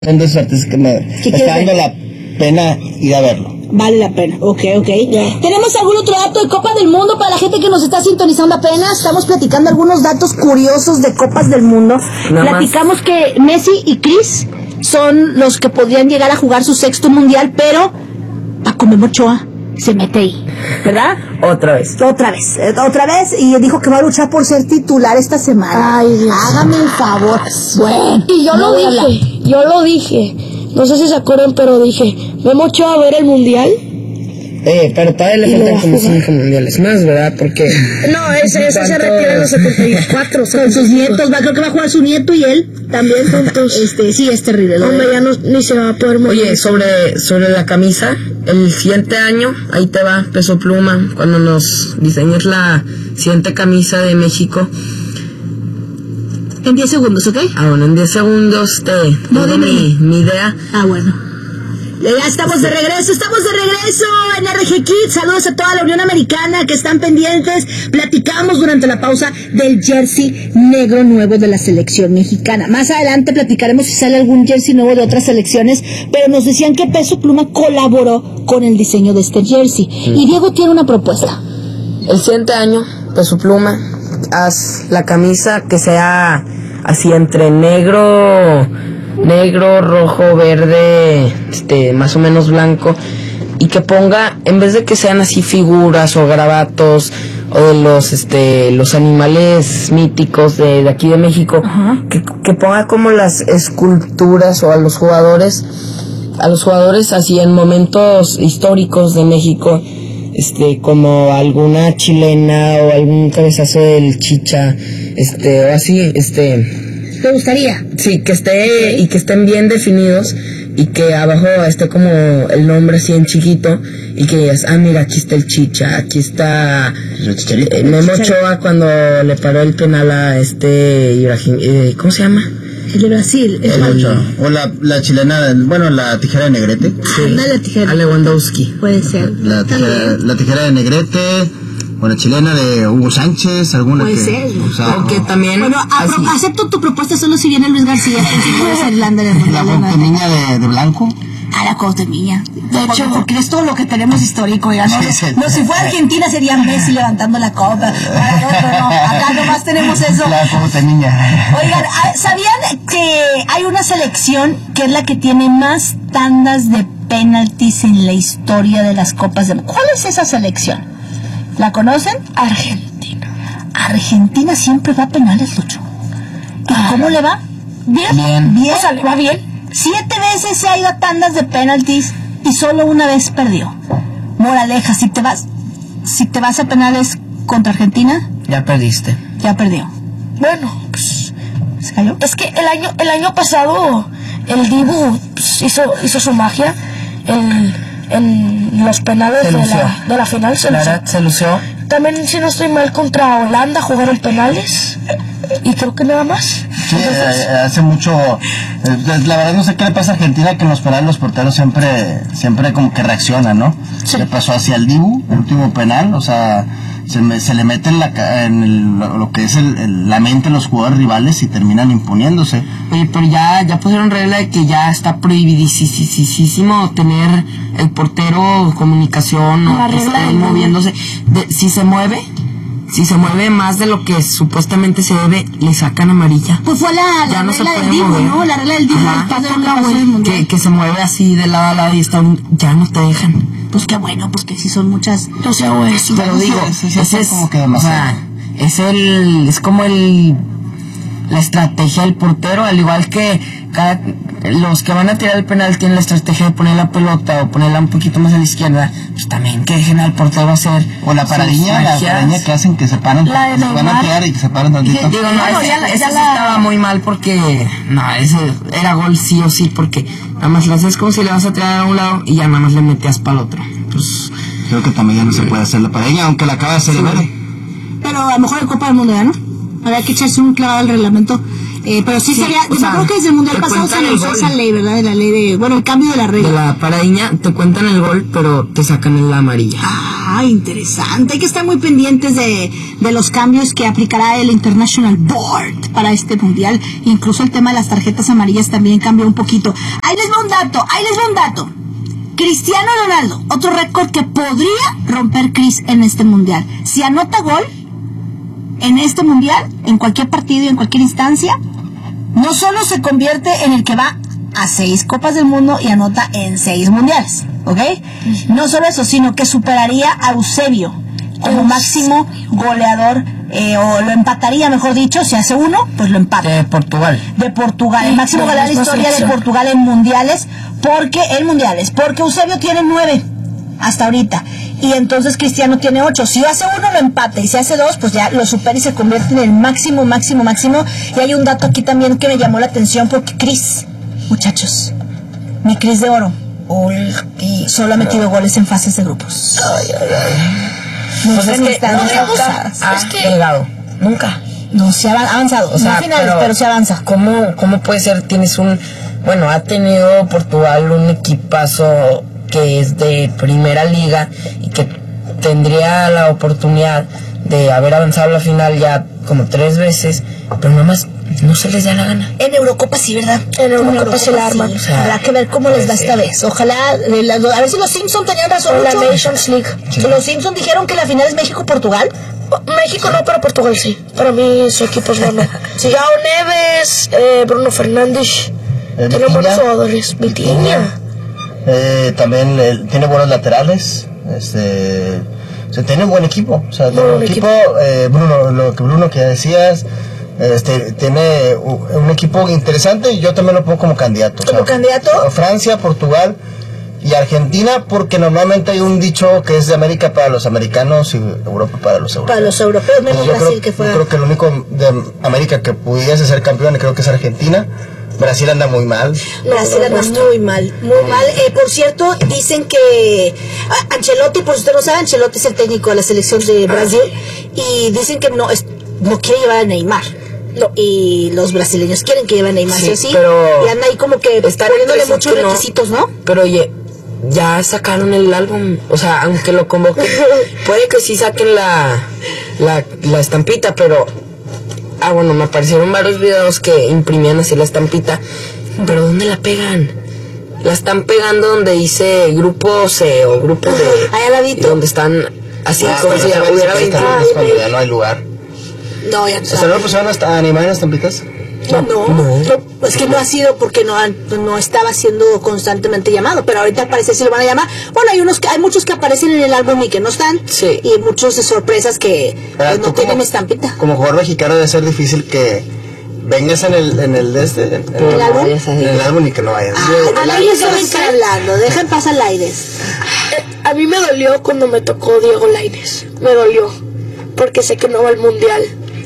Son de esos artistas que me está dando la pena ir a verlo. Vale la pena, ok. ¿Tenemos algún otro dato de Copa del Mundo para la gente que nos está sintonizando apenas? Estamos platicando algunos datos curiosos de Copas del Mundo. Platicamos que Messi y Chris son los que podrían llegar a jugar su sexto mundial, pero Paco Memo Ochoa se mete ahí, ¿verdad? Otra vez, y dijo que va a luchar por ser titular esta semana. Ay, Dios. Hágame el favor. Bueno, y yo lo dije. No sé si se acuerdan, pero dije, Memo Ochoa a ver el mundial. Pero todavía le faltan como 5 mundiales más, ¿verdad? Porque... No, ese se retira en los 74. Con sus nietos, creo que va a jugar su nieto y él también juntos. Sí, es terrible. Hombre, ya ni se va a poder mover. Oye, sobre la camisa, el siguiente año, ahí te va, Peso Pluma, cuando nos diseñes la siguiente camisa de México. En 10 segundos, ¿ok? Bueno, en 10 segundos te doy mi idea. Bueno. Ya estamos de regreso en RG Kids. Saludos a toda la Unión Americana que están pendientes. Platicamos durante la pausa del jersey negro nuevo de la selección mexicana. Más adelante platicaremos si sale algún jersey nuevo de otras selecciones, pero nos decían que Peso Pluma colaboró con el diseño de este jersey. Y Diego tiene una propuesta. El siguiente año, Peso Pluma, haz la camisa que sea así entre negro, rojo, verde, más o menos blanco, y que ponga, en vez de que sean así figuras o garabatos o de los animales míticos de aquí de México, que ponga como las esculturas o a los jugadores así en momentos históricos de México, como alguna chilena o algún cabezazo del Chicha, o así, ¿Te gustaría? Sí, que esté y que estén bien definidos y que abajo esté como el nombre así en chiquito y que digas, mira, aquí está el Chicha, aquí está Memo Ochoa cuando le paró el penal a Ibrahim, ¿cómo se llama? El de Brasil. O la chilena, la tijera de Negrete. Sí, la tijera. A Lewandowski. Puede ser. La tijera de Negrete, o la chilena de Hugo Sánchez, alguna puede que... ser. Aunque también... Bueno, acepto tu propuesta solo si viene Luis García. Si puede ser la cortinilla de blanco. A la cortinilla. De hecho, porque es todo lo que tenemos histórico. Oigan, no, si fuera Argentina sería Messi levantando la copa. No, acá nomás tenemos eso. La cortinilla. Oigan, ¿sabían que hay una selección que es la que tiene más tandas de penaltis en la historia de las copas de... ¿Cuál es esa selección? ¿La conocen? Argentina siempre va a penales, Lucho. ¿Y cómo le va? Bien. O sea, le va bien. 7 veces se ha ido a tandas de penaltis y solo una vez perdió. Moraleja, si te vas a penales contra Argentina, ya perdiste. Ya perdió. Bueno, pues ¿se cayó? Es que el año pasado el Dibu hizo su magia. En los penales de la final se lució. También, si no estoy mal, contra Holanda jugaron penales y creo que nada más. Sí, hace mucho. La verdad no sé qué le pasa a Argentina, que en los penales los porteros siempre como que reaccionan, ¿no? Sí. Le pasó hacia el Dibu, el último penal, o sea, se le mete lo que es la mente de los jugadores rivales y terminan imponiéndose. Oye, pero ya pusieron regla de que ya está prohibidísimo tener el portero comunicación o que esté moviéndose. Si se mueve más de lo que supuestamente se debe, le sacan amarilla. Pues fue la no regla del Dibu, ¿no? La regla del Dibu. Que se mueve así de lado a lado y ya no te dejan. Pues qué bueno, pues que sí son muchas. No sé, pero digo, ese es como que demasiado. Es como la estrategia del portero, al igual que los que van a tirar el penal tienen la estrategia de poner la pelota o ponerla un poquito más a la izquierda, pues también que dejen al portero hacer. O la paradilla que hacen que se paran, se van a tirar y que se paran tantito. Digo, esa estaba muy mal porque ese era gol sí o sí, porque nada más lo haces como si le vas a tirar a un lado y ya nada más le metías para el otro. Pues creo que también ya no se puede hacer la paradilla, aunque la acaba de hacer Pero a lo mejor en Copa del Mundo ya no. Habría que echarse un clavado al reglamento. Pero sí sería, yo creo que desde el Mundial pasado se analizó esa ley, ¿verdad? De la ley el cambio de la regla. De la paradiña te cuentan el gol, pero te sacan en la amarilla. Ah, interesante. Hay que estar muy pendientes de los cambios que aplicará el International Board para este mundial. Incluso el tema de las tarjetas amarillas también cambió un poquito. Ahí les va un dato. Cristiano Ronaldo, otro récord que podría romper Chris en este mundial. Si anota gol en este mundial, en cualquier partido y en cualquier instancia, no solo se convierte en el que va a 6 Copas del Mundo y anota en 6 mundiales, ¿ok? No solo eso, sino que superaría a Eusebio como máximo goleador, o lo empataría, mejor dicho. Si hace uno, pues lo empata. De Portugal, el máximo goleador de la historia de Portugal en mundiales, porque Eusebio tiene 9 hasta ahorita, y entonces Cristiano tiene 8. Si hace uno, lo empata, y si hace 2, pues ya lo supera y se convierte en el máximo. Y hay un dato aquí también que me llamó la atención, porque Chris, muchachos, mi Chris de oro, solo ha metido goles en fases de grupos. Pues es que llegado, nunca. No, se ha avanzado, o sea, no finales, pero se avanza. ¿Cómo puede ser? Ha tenido Portugal un equipazo que es de primera liga y que tendría la oportunidad de haber avanzado a la final ya como 3 veces, pero nada más no se les da la gana. En Eurocopa sí, ¿verdad? En Eurocopa se la arman. Sí. O sea, habrá que ver cómo les va esta vez. Ojalá, a ver si los Simpsons tenían razón. La Nations League. Sí. Los Simpsons dijeron que la final es México-Portugal. México no, pero Portugal sí. Para mí su equipo es bueno. Yao Neves, Bruno Fernández. Tiene buenos jugadores. Vitinha. También tiene buenos laterales. Tiene un buen equipo. O sea, un equipo. Bruno, que decías. Tiene un equipo interesante, y yo también lo pongo como candidato. ¿Como candidato? Francia, Portugal y Argentina, porque normalmente hay un dicho que es de América para los americanos y Europa para los europeos. Para los europeos, menos Brasil, que fue. Yo creo que el único de América que pudiese ser campeón, creo que es Argentina. Brasil anda muy mal. Muy mal. Por cierto, dicen que Ancelotti, por si usted no sabe, Ancelotti es el técnico de la selección de Brasil, y dicen que no quiere llevar a Neymar. No, y los brasileños quieren que lleve a Neymar, sí, pero y anda ahí como que poniéndole muchos requisitos, ¿no? Pero oye, ya sacaron el álbum, o sea, aunque lo convoquen, puede que sí saquen la estampita, pero bueno, me aparecieron varios videos que imprimían así la estampita, pero ¿dónde la pegan? La están pegando donde dice grupo C o grupo D, ahí al ladito, donde están así como si hubiera 20. Cuando ya no hay lugar. No, ya no. ¿Se lo pusieron hasta animar en las estampitas? No, es que no ha sido porque no estaba siendo constantemente llamado, pero ahorita al parecer sí lo van a llamar. Bueno, hay muchos que aparecen en el álbum y que no están, y hay muchos de sorpresas que no tienen estampita. Como jugador mexicano debe ser difícil que vengas en el álbum y que no vayas. Al aire se va a estar hablando, dejen pasar al aire. A mí me dolió cuando me tocó Diego Lainez, me dolió, porque sé que no va al mundial.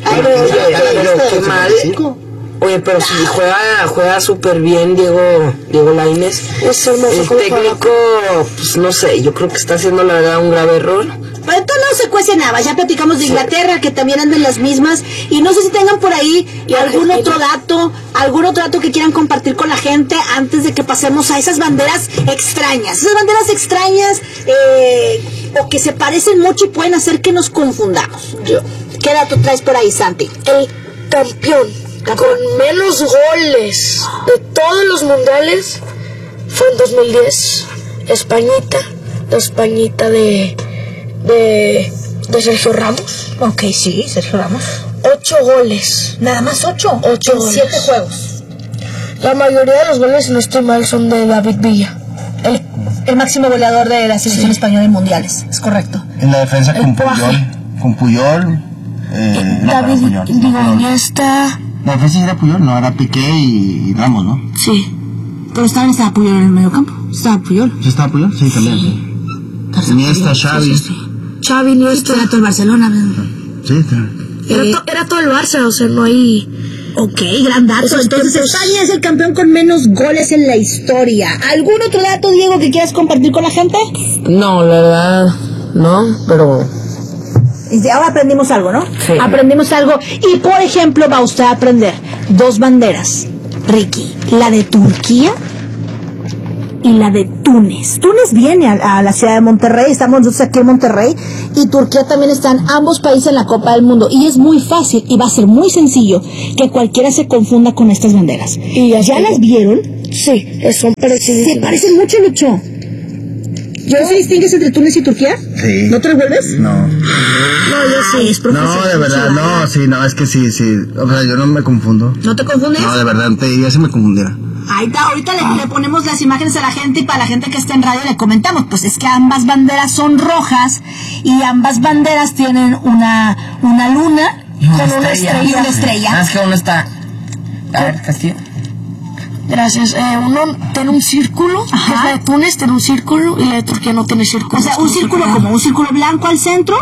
Qué mal. Oye, pero si juega súper bien Diego Lainez. El técnico, pues no sé, yo creo que está haciendo la verdad un grave error. Pero esto no se cuece nada. Ya platicamos de Inglaterra, que también andan las mismas, y no sé si tengan por ahí algún otro dato que quieran compartir con la gente antes de que pasemos a esas banderas extrañas. O que se parecen mucho y pueden hacer que nos confundamos. ¿Qué dato traes por ahí, Santi? El campeón con menos goles de todos los mundiales fue en 2010. Españita de Sergio Ramos. Ok, sí, Sergio Ramos. 8 goles. Nada más 8. 8 en 7 juegos. La mayoría de los goles, si no estoy mal, son de David Villa. El máximo goleador de la selección española en mundiales, es correcto. En la defensa con Puyol. David, Iniesta. La defensa era Puyol, no, era Piqué y Ramos, ¿no? Sí. Pero estaba Puyol en el medio campo. ¿Estaba Puyol? ¿Sí estaba Puyol? Sí, también. Sí. Iniesta, Xavi. Xavi, Iniesta. Era todo el Barcelona. Sí, era todo el Barça, o sea, no hay... Ok, gran dato. Entonces España es el campeón con menos goles en la historia. ¿Algún otro dato, Diego, que quieras compartir con la gente? No, la verdad, no, pero... Ahora aprendimos algo, ¿no? Sí. Aprendimos algo. Y, por ejemplo, va usted a aprender 2 banderas. Ricky, la de Turquía y la de Túnez. Túnez viene a la ciudad de Monterrey, estamos nosotros aquí en Monterrey, y Turquía también están ambos países en la Copa del Mundo, y es muy fácil y va a ser muy sencillo que cualquiera se confunda con estas banderas. Y ¿Ya las vieron? Sí, son parecidas. Se parecen mucho, Lucho. ¿Tú se distingues entre Túnez y Turquía? Sí. ¿No te revuelves? No. No, yo sí, es profesional. No, de verdad, no, sí, no, es que sí. O sea, yo no me confundo. ¿No te confundes? No, de verdad, te diría si me confundiera. Ahí está, ahorita le ponemos las imágenes a la gente, y para la gente que está en radio le comentamos, pues es que ambas banderas son rojas y ambas banderas tienen una luna Y una con una estrella. estrella y una estrella. Más que uno está... A ver, Castillo. Gracias. Uno tiene un círculo, que es la de Túnez, tiene un círculo, y la de Turquía no tiene círculo. O sea, un círculo como un círculo blanco al centro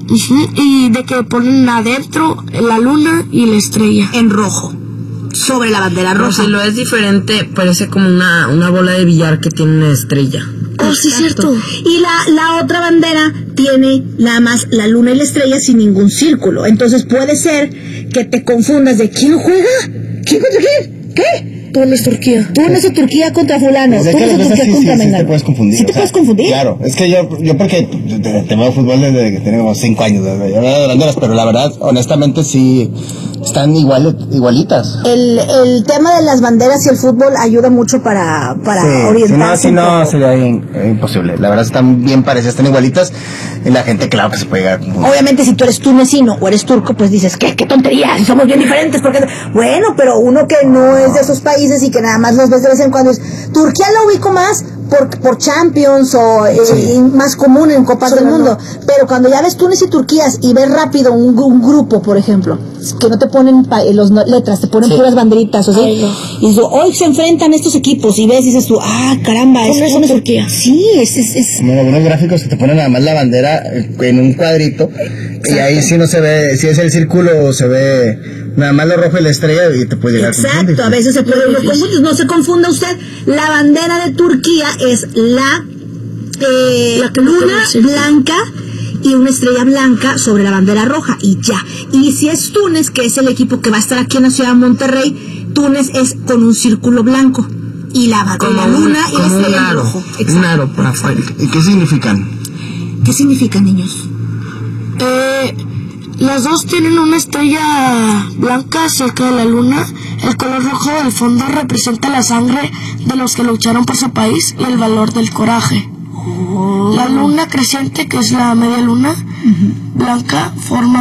Y de que ponen adentro la luna y la estrella. en rojo sobre la bandera Pero roja. si lo es diferente, parece como una bola de billar que tiene una estrella. Oh, sí, cierto. Y la otra bandera tiene nada más la luna y la estrella sin ningún círculo. Entonces puede ser que te confundas de ¿quién juega? ¿Quién contra quién? ¿Qué? Túnez, Turquía. Túnez o Turquía contra fulano. Es que Túnez o las veces Turquía sí contra te Mengano. puedes confundir. ¿Sí te o sea, puedes confundir? Claro, es que yo porque te veo fútbol desde que tengo 5 años, desde yo de banderas, pero la verdad, honestamente, sí están igualitas. El tema de las banderas y el fútbol ayuda mucho para orientarse. Si un no, poco. sería imposible. La verdad, están bien parecidas, están igualitas. Y la gente, claro que se puede llegar a confundir. Obviamente, si tú eres tunecino o eres turco, pues dices, ¿qué tontería? Si somos bien diferentes. Porque bueno, pero uno que no es de esos países y que nada más los ves de vez en cuando es Turquía, lo ubico más por Champions o más común en Copas del Mundo. Pero cuando ya ves Túnez y Turquía y ves rápido un grupo, por ejemplo, que no te ponen letras, te ponen puras banderitas, o sea, y dices, hoy se enfrentan estos equipos y ves y dices tú, caramba, es Túnez y Turquía. Sí, es Como algunos gráficos que te ponen nada más la bandera en un cuadrito. Y ahí sí no se ve, si es el círculo, se ve nada más lo rojo y la estrella y te puede llegar a confundir. exacto, a veces se puede uno confundir. No se confunda usted. La bandera de Turquía es la luna blanca y una estrella blanca sobre la bandera roja y ya. Y si es Túnez, que es el equipo que va a estar aquí en la ciudad de Monterrey, Túnez es con un círculo blanco y la luna y la estrella en rojo. Un aro por afuera. ¿Y qué significan? ¿Qué significa, niños? Las dos tienen una estrella blanca cerca de la luna. El color rojo del fondo representa la sangre de los que lucharon por su país y el valor del coraje. La luna creciente, que es la media luna blanca,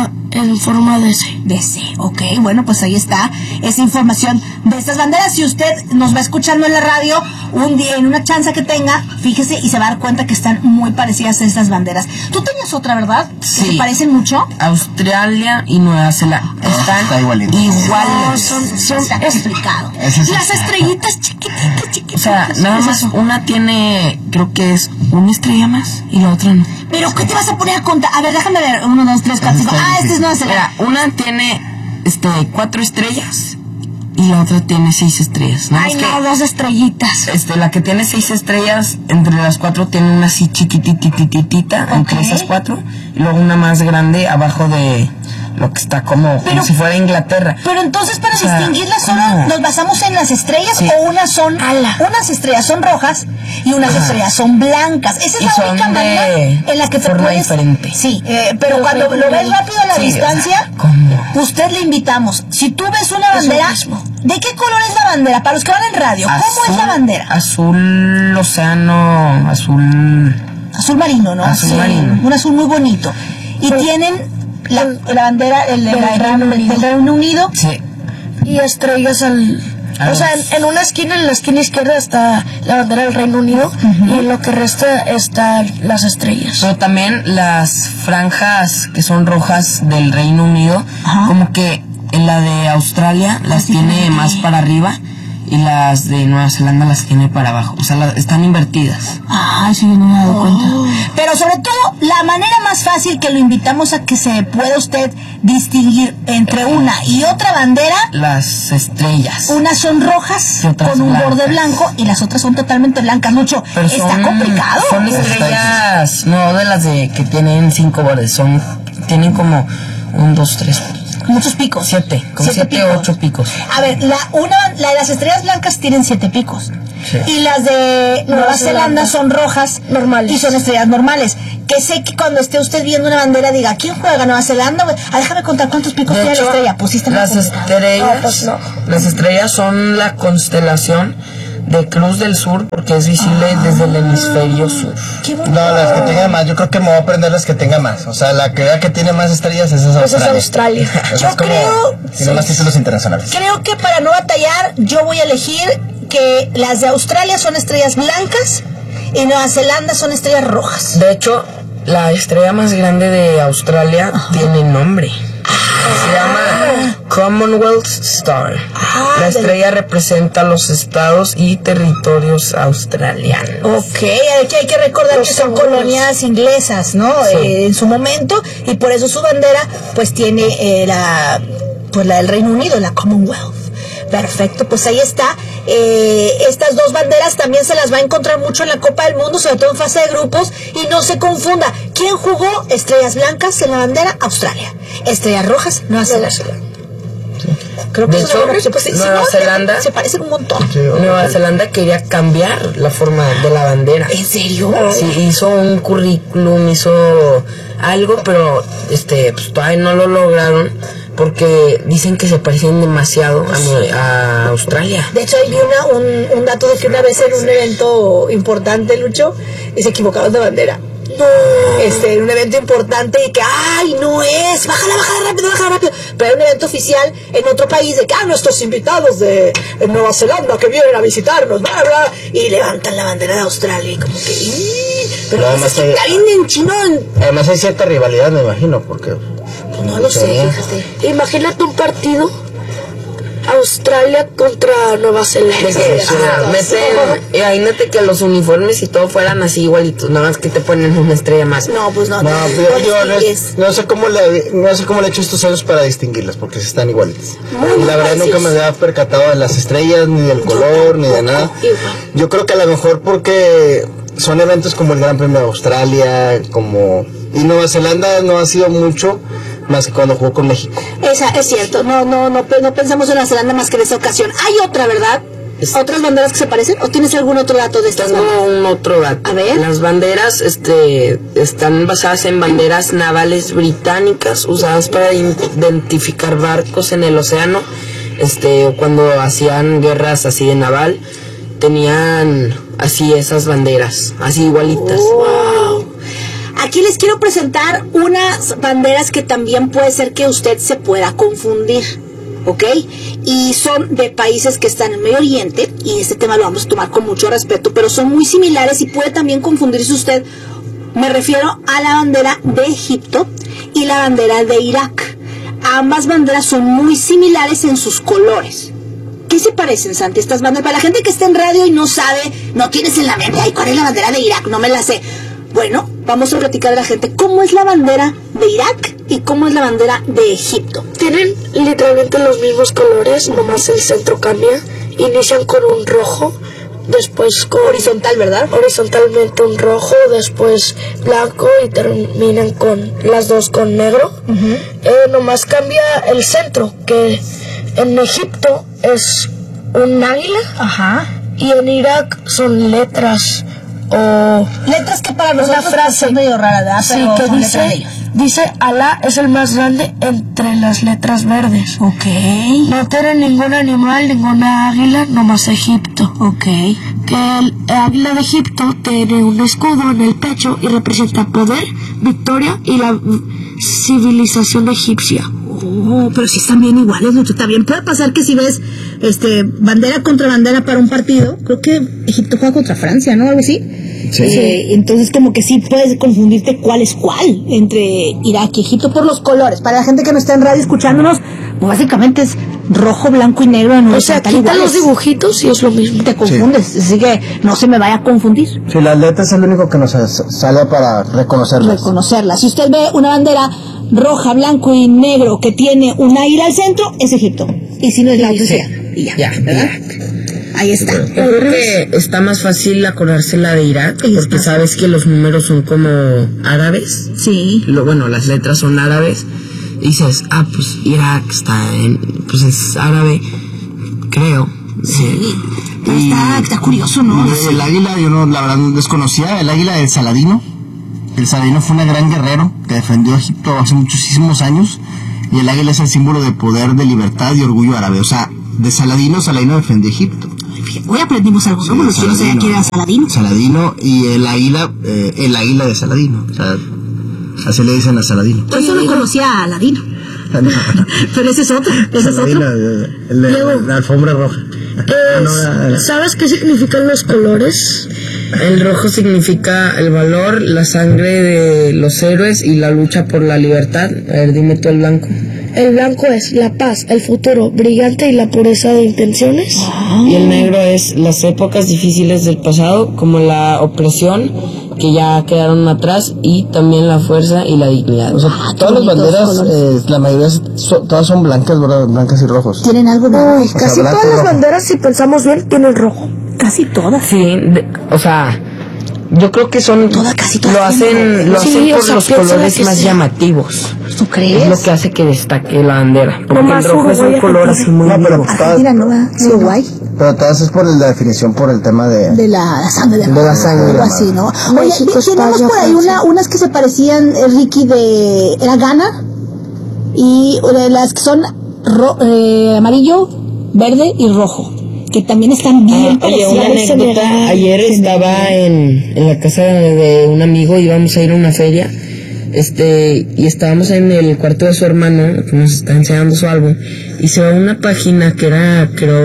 en forma de C. De C, ok, bueno, pues ahí está esa información de estas banderas. Si usted nos va escuchando en la radio un día, en una chance que tenga, fíjese y se va a dar cuenta que están muy parecidas a estas banderas. Tú tenías otra, ¿verdad? Sí. ¿Que se parecen mucho? Australia y Nueva Zelanda están Está igualito. iguales. Está complicado. Las estrellitas chiquititas. O sea, nada más una tiene, creo que es una estrella más y la otra no. ¿Pero qué te vas a poner a contar? A ver, déjame ver. 1, 2, 3, 4, 5. Este es Nueva Zelanda. Mira, una tiene 4 estrellas y la otra tiene 6 estrellas. Nada Ay, más no, 2 estrellitas. la que tiene 6 estrellas, entre las 4 tiene una así chiquitititita, entre esas 4, y luego una más grande abajo de lo que está como si fuera Inglaterra. Pero entonces para distinguirlas solo ¿cómo? nos basamos en las estrellas, Sí. o unas estrellas son rojas y unas estrellas son blancas. Esa es Y la son única de manera en la que te forma puedes... diferente. Sí, pero cuando lo ves rápido a la Sí, distancia, ¿cómo? usted le invitamos. Si tú ves una bandera, ¿de qué color es la bandera? Para los que van en radio, ¿cómo es la bandera? Azul océano, azul Azul marino, ¿no? Azul Sí, marino. un azul muy bonito. Y tienen la bandera del Reino Unido. Sí. Y estrellas o sea, en una esquina, en la esquina izquierda está la bandera del Reino Unido, y en lo que resta están las estrellas. Pero también las franjas que son rojas del Reino Unido, como que en la de Australia las tiene más para arriba y las de Nueva Zelanda las tiene para abajo. O sea, están invertidas. Ay, sí, yo no me he dado cuenta. Pero sobre todo, la manera más fácil que lo invitamos a que se pueda usted distinguir entre una y otra bandera, Las estrellas. unas son rojas Y otras con un blancas. borde blanco y las otras son totalmente blancas. Lucho, Pero está complicado. Son estrellas, no de las de que tienen 5 bordes, tienen como 1, 2, 3, Muchos picos. 7, como 7 o 8 picos. A ver, la de las estrellas blancas tienen 7 picos. Sí. Y las de Nueva Zelanda son rojas normales. y son estrellas normales. Que sé que cuando esté usted viendo una bandera diga, ¿quién juega Nueva Zelanda? Déjame contar cuántos picos De tiene hecho, la estrella. Pusiste las estrellas, las estrellas son la constelación de Cruz del Sur porque es visible desde el hemisferio sur. Qué bonito. No, las que tengan más, yo creo que me voy a aprender las que tengan más. O sea, la que tiene más estrellas es Pues es Australia. Australia. O sea, Yo es como, creo- tiene más títulos internacionales. Creo que para no batallar, yo voy a elegir que las de Australia son estrellas blancas y Nueva Zelanda son estrellas rojas. De hecho, la estrella más grande de Australia tiene nombre. Se llama Commonwealth Star. La estrella representa los estados y territorios australianos. Ok, aquí hay que recordar que son colonias inglesas, ¿no? Sí. En su momento, y por eso su bandera, pues tiene la del Reino Unido, la Commonwealth. Perfecto, pues ahí está. Estas dos banderas también se las va a encontrar mucho en la Copa del Mundo, sobre todo en fase de grupos, y no se confunda. ¿Quién jugó estrellas blancas en la bandera? Australia. Estrellas rojas, Nueva Zelanda. Creo que De eso hecho, es una opción, pues, si Nueva no, Zelanda- se parecen un montón. Nueva Zelanda quería cambiar la forma de la bandera. ¿En serio? Sí, hizo un currículum, hizo algo, pero pues todavía no lo lograron porque dicen que se parecen demasiado a Australia. De hecho, ahí vi un dato de que una vez en un evento importante, Lucho, y se equivocaron de bandera. En un evento importante y que, ¡ay, no es! ¡Bájala rápido! Pero era un evento oficial en otro país de que, nuestros invitados de Nueva Zelanda que vienen a visitarnos, bla, bla, y levantan la bandera de Australia y como que, pero Además, está bien en chino, Además hay cierta rivalidad, me imagino, porque... no lo sé, fíjate. Imagínate un partido Australia contra Nueva Zelanda. Imagínate que los uniformes y todo fueran así igualitos, nada más que te ponen una estrella más. No, pues no. No, yo distingues. no sé cómo le he hecho estos años para distinguirlas, porque están igualitas. Y la verdad nunca me había percatado de las estrellas, ni del color, ni de nada. Yo creo que a lo mejor porque son eventos como el Gran Premio de Australia, y Nueva Zelanda no ha sido mucho más que cuando jugó con México. Esa es cierto, no pensamos en Nueva Zelanda más que en esa ocasión. Hay otra, ¿verdad? ¿Otras banderas que se parecen? ¿O tienes algún otro dato de estas Tengo banderas? un otro dato. A ver. Las banderas están basadas en banderas navales británicas usadas para identificar barcos en el océano. O cuando hacían guerras así de naval, tenían así esas banderas, así igualitas. Wow. Aquí les quiero presentar unas banderas que también puede ser que usted se pueda confundir, ¿ok? Y son de países que están en Medio Oriente, y este tema lo vamos a tomar con mucho respeto, pero son muy similares y puede también confundirse usted. Me refiero a la bandera de Egipto y la bandera de Irak. Ambas banderas son muy similares en sus colores. ¿Qué se parecen, Santi, estas banderas? Para la gente que está en radio y no sabe, no tienes en la mente, ay, ¿cuál es la bandera de Irak? No me la sé. Bueno, vamos a platicar a la gente cómo es la bandera de Irak y cómo es la bandera de Egipto. Tienen literalmente los mismos colores, nomás el centro cambia. Inician con un rojo, después con Horizontal, ¿verdad? horizontalmente un rojo, después blanco y terminan con las dos con negro. Nomás cambia el centro, que en Egipto es un águila Ajá. y en Irak son letras o Letras que para una nosotros frase son medio raras, ¿verdad? sí, Pero que son letras de dice, ellos. Alá es el más grande entre las letras verdes. Ok. No tiene ningún animal, ninguna águila, nomás Egipto. Ok. Que el águila de Egipto tiene un escudo en el pecho y representa poder, victoria y la civilización egipcia. Oh, pero si están bien iguales, Lucho. También puede pasar que si ves bandera contra bandera para un partido, creo que Egipto juega contra Francia, ¿no? Algo así. Sí. Entonces como que sí puedes confundirte cuál es cuál entre Irak y Egipto por los colores. Para la gente que no está en radio escuchándonos, pues básicamente es rojo, blanco y negro en O sea, quita los dibujitos y es lo mismo. Te confundes, así que no se me vaya a confundir. Sí, las letras es lo único que nos sale para reconocerlas. Reconocerla. Si usted ve una bandera roja, blanco y negro que tiene un águila al centro, es Egipto. Y si no es la otra, y ya, ¿verdad? Ahí está. Yo creo que está más fácil acordarse la de Irak, porque sabes que los números son como árabes. Sí. Bueno, las letras son árabes. dices, pues Irak pues es árabe, creo. Sí, está curioso, ¿no? El águila, yo no, la verdad no desconocía, el águila del Saladino. El Saladino fue un gran guerrero que defendió Egipto hace muchísimos años, y el águila es el símbolo de poder, de libertad y orgullo árabe. O sea, de Saladino defendió Egipto. Hoy aprendimos algo nuevo, yo no sabía que era Saladino. Saladino y el águila de Saladino. O sea, así le dicen a Saladino. Yo solo conocía a Aladino. Pero ese es otro, la alfombra roja. ¿Sabes qué significan los colores? El rojo significa el valor, la sangre de los héroes y la lucha por la libertad. A ver, dime tú el blanco. El blanco es la paz, el futuro brillante y la pureza de intenciones. Y el negro es las épocas difíciles del pasado, como la opresión, que ya quedaron atrás, y también la fuerza y la dignidad. O sea, todas las banderas, la mayoría, todas son blancas, ¿verdad? Blancas y rojos. ¿Tienen algo de rojo? Casi todas las banderas, si pensamos bien, tienen rojo. Casi todas. Sí, o sea, yo creo que son... Casi todas lo hacen por los colores más llamativos. ¿Tú crees? Es lo que hace que destaque la bandera. Porque el rojo es un color así muy vivo. Argentina no va, sí, Uruguay. Pero todas es por la definición, por el tema de la sangre de la sangre. Algo así, ¿no? Oye, tenemos por ahí unas que se parecían, Ricky, era Ghana, y las que son amarillo, verde y rojo, que también están bien parecidas. Una anécdota, ayer estaba en la casa de un amigo, íbamos a ir a una feria, y estábamos en el cuarto de su hermano, que nos está enseñando su álbum, y se va una página que era, creo,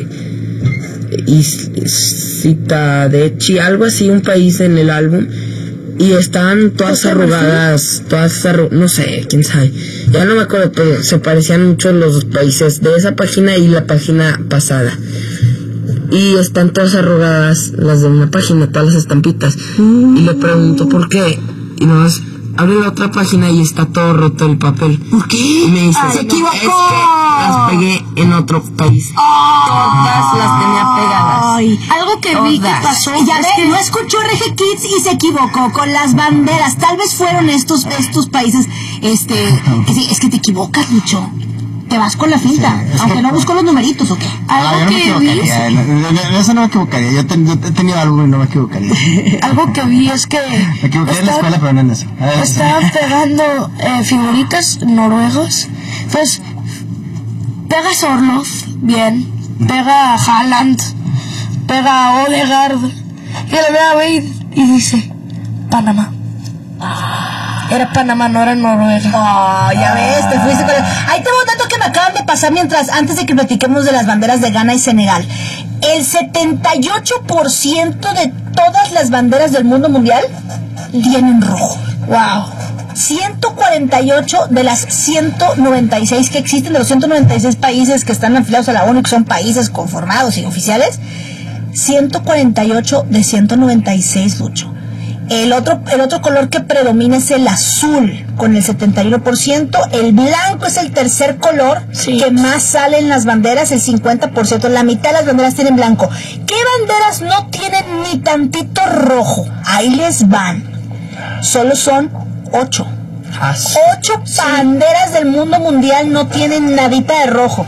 Citadechi, algo así, un país en el álbum, y estaban todas arrugadas, no sé, quién sabe, ya no me acuerdo, pero se parecían mucho los países de esa página y la página pasada, y están todas arrugadas las de una página, todas las estampitas, y le pregunto por qué, y nomás abre la otra página y está todo roto el papel. ¿Por qué? Y me dice, ¡se equivocó! Es que las pegué en otro país. Todas las tenía pegadas. Algo que vi que pasó. Ya ve, no escuchó RG Kids y se equivocó con las banderas. Tal vez fueron estos países, es que te equivocas, Lucho. Te vas con la finta, sí, aunque no busco los numeritos, ¿o qué? Algo que vi. Eso no me equivocaría. Yo he tenido algo y no me equivocaría. Algo que vi es que me equivoqué en la escuela, pero no en eso. Estaban pegando figuritas noruegos. Pues pega Sorloth, bien. Pega Haaland. Pega Odegaard. Y le ve a Wade y dice Panamá. Era Panamá, no era Noruega. Ya ves, te fuiste con Ahí tengo un dato que me acaban de pasar antes de que platiquemos de las banderas de Ghana y Senegal. El 78% de todas las banderas del mundo mundial tienen rojo. Wow. 148 de las 196 que existen, de los 196 países que están afiliados a la ONU, que son países conformados y oficiales, 148 de 196, Lucho. El otro color que predomina es el azul, con el 71%. El blanco es el tercer color que más sale en las banderas, el 50%. La mitad de las banderas tienen blanco. ¿Qué banderas no tienen ni tantito rojo? Ahí les van. Solo son 8. 8 banderas del mundo mundial no tienen nadita de rojo.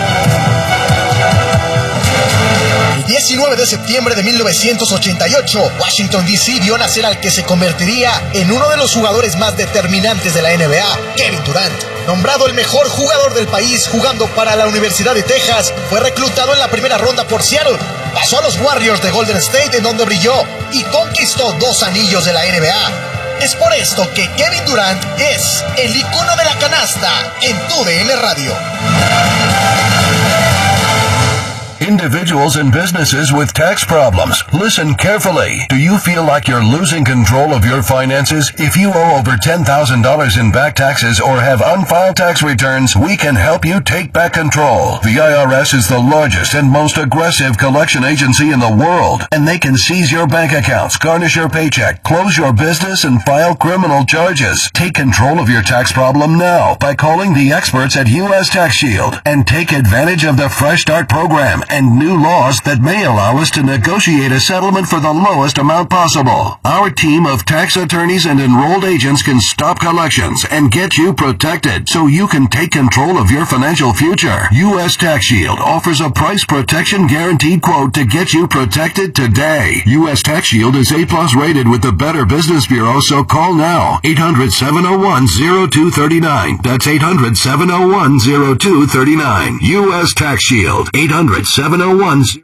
El 19 de septiembre de 1988, Washington D.C. vio nacer al que se convertiría en uno de los jugadores más determinantes de la NBA, Kevin Durant. Nombrado el mejor jugador del país jugando para la Universidad de Texas, fue reclutado en la primera ronda por Seattle. Pasó a los Warriors de Golden State, en donde brilló y conquistó 2 anillos de la NBA. Es por esto que Kevin Durant es el icono de la canasta en TUDN Radio. Individuals and businesses with tax problems. Listen carefully. Do you feel like you're losing control of your finances? If you owe over $10,000 in back taxes or have unfiled tax returns, we can help you take back control. The IRS is the largest and most aggressive collection agency in the world, and they can seize your bank accounts, garnish your paycheck, close your business, and file criminal charges. Take control of your tax problem now by calling the experts at U.S. Tax Shield and take advantage of the Fresh Start program and new laws that may allow us to negotiate a settlement for the lowest amount possible. Our team of tax attorneys and enrolled agents can stop collections and get you protected so you can take control of your financial future. U.S. Tax Shield offers a price protection guaranteed quote to get you protected today. U.S. Tax Shield is A+ rated with the Better Business Bureau, so call now. 800-701-0239. That's 800-701-0239. U.S. Tax Shield. 800-701.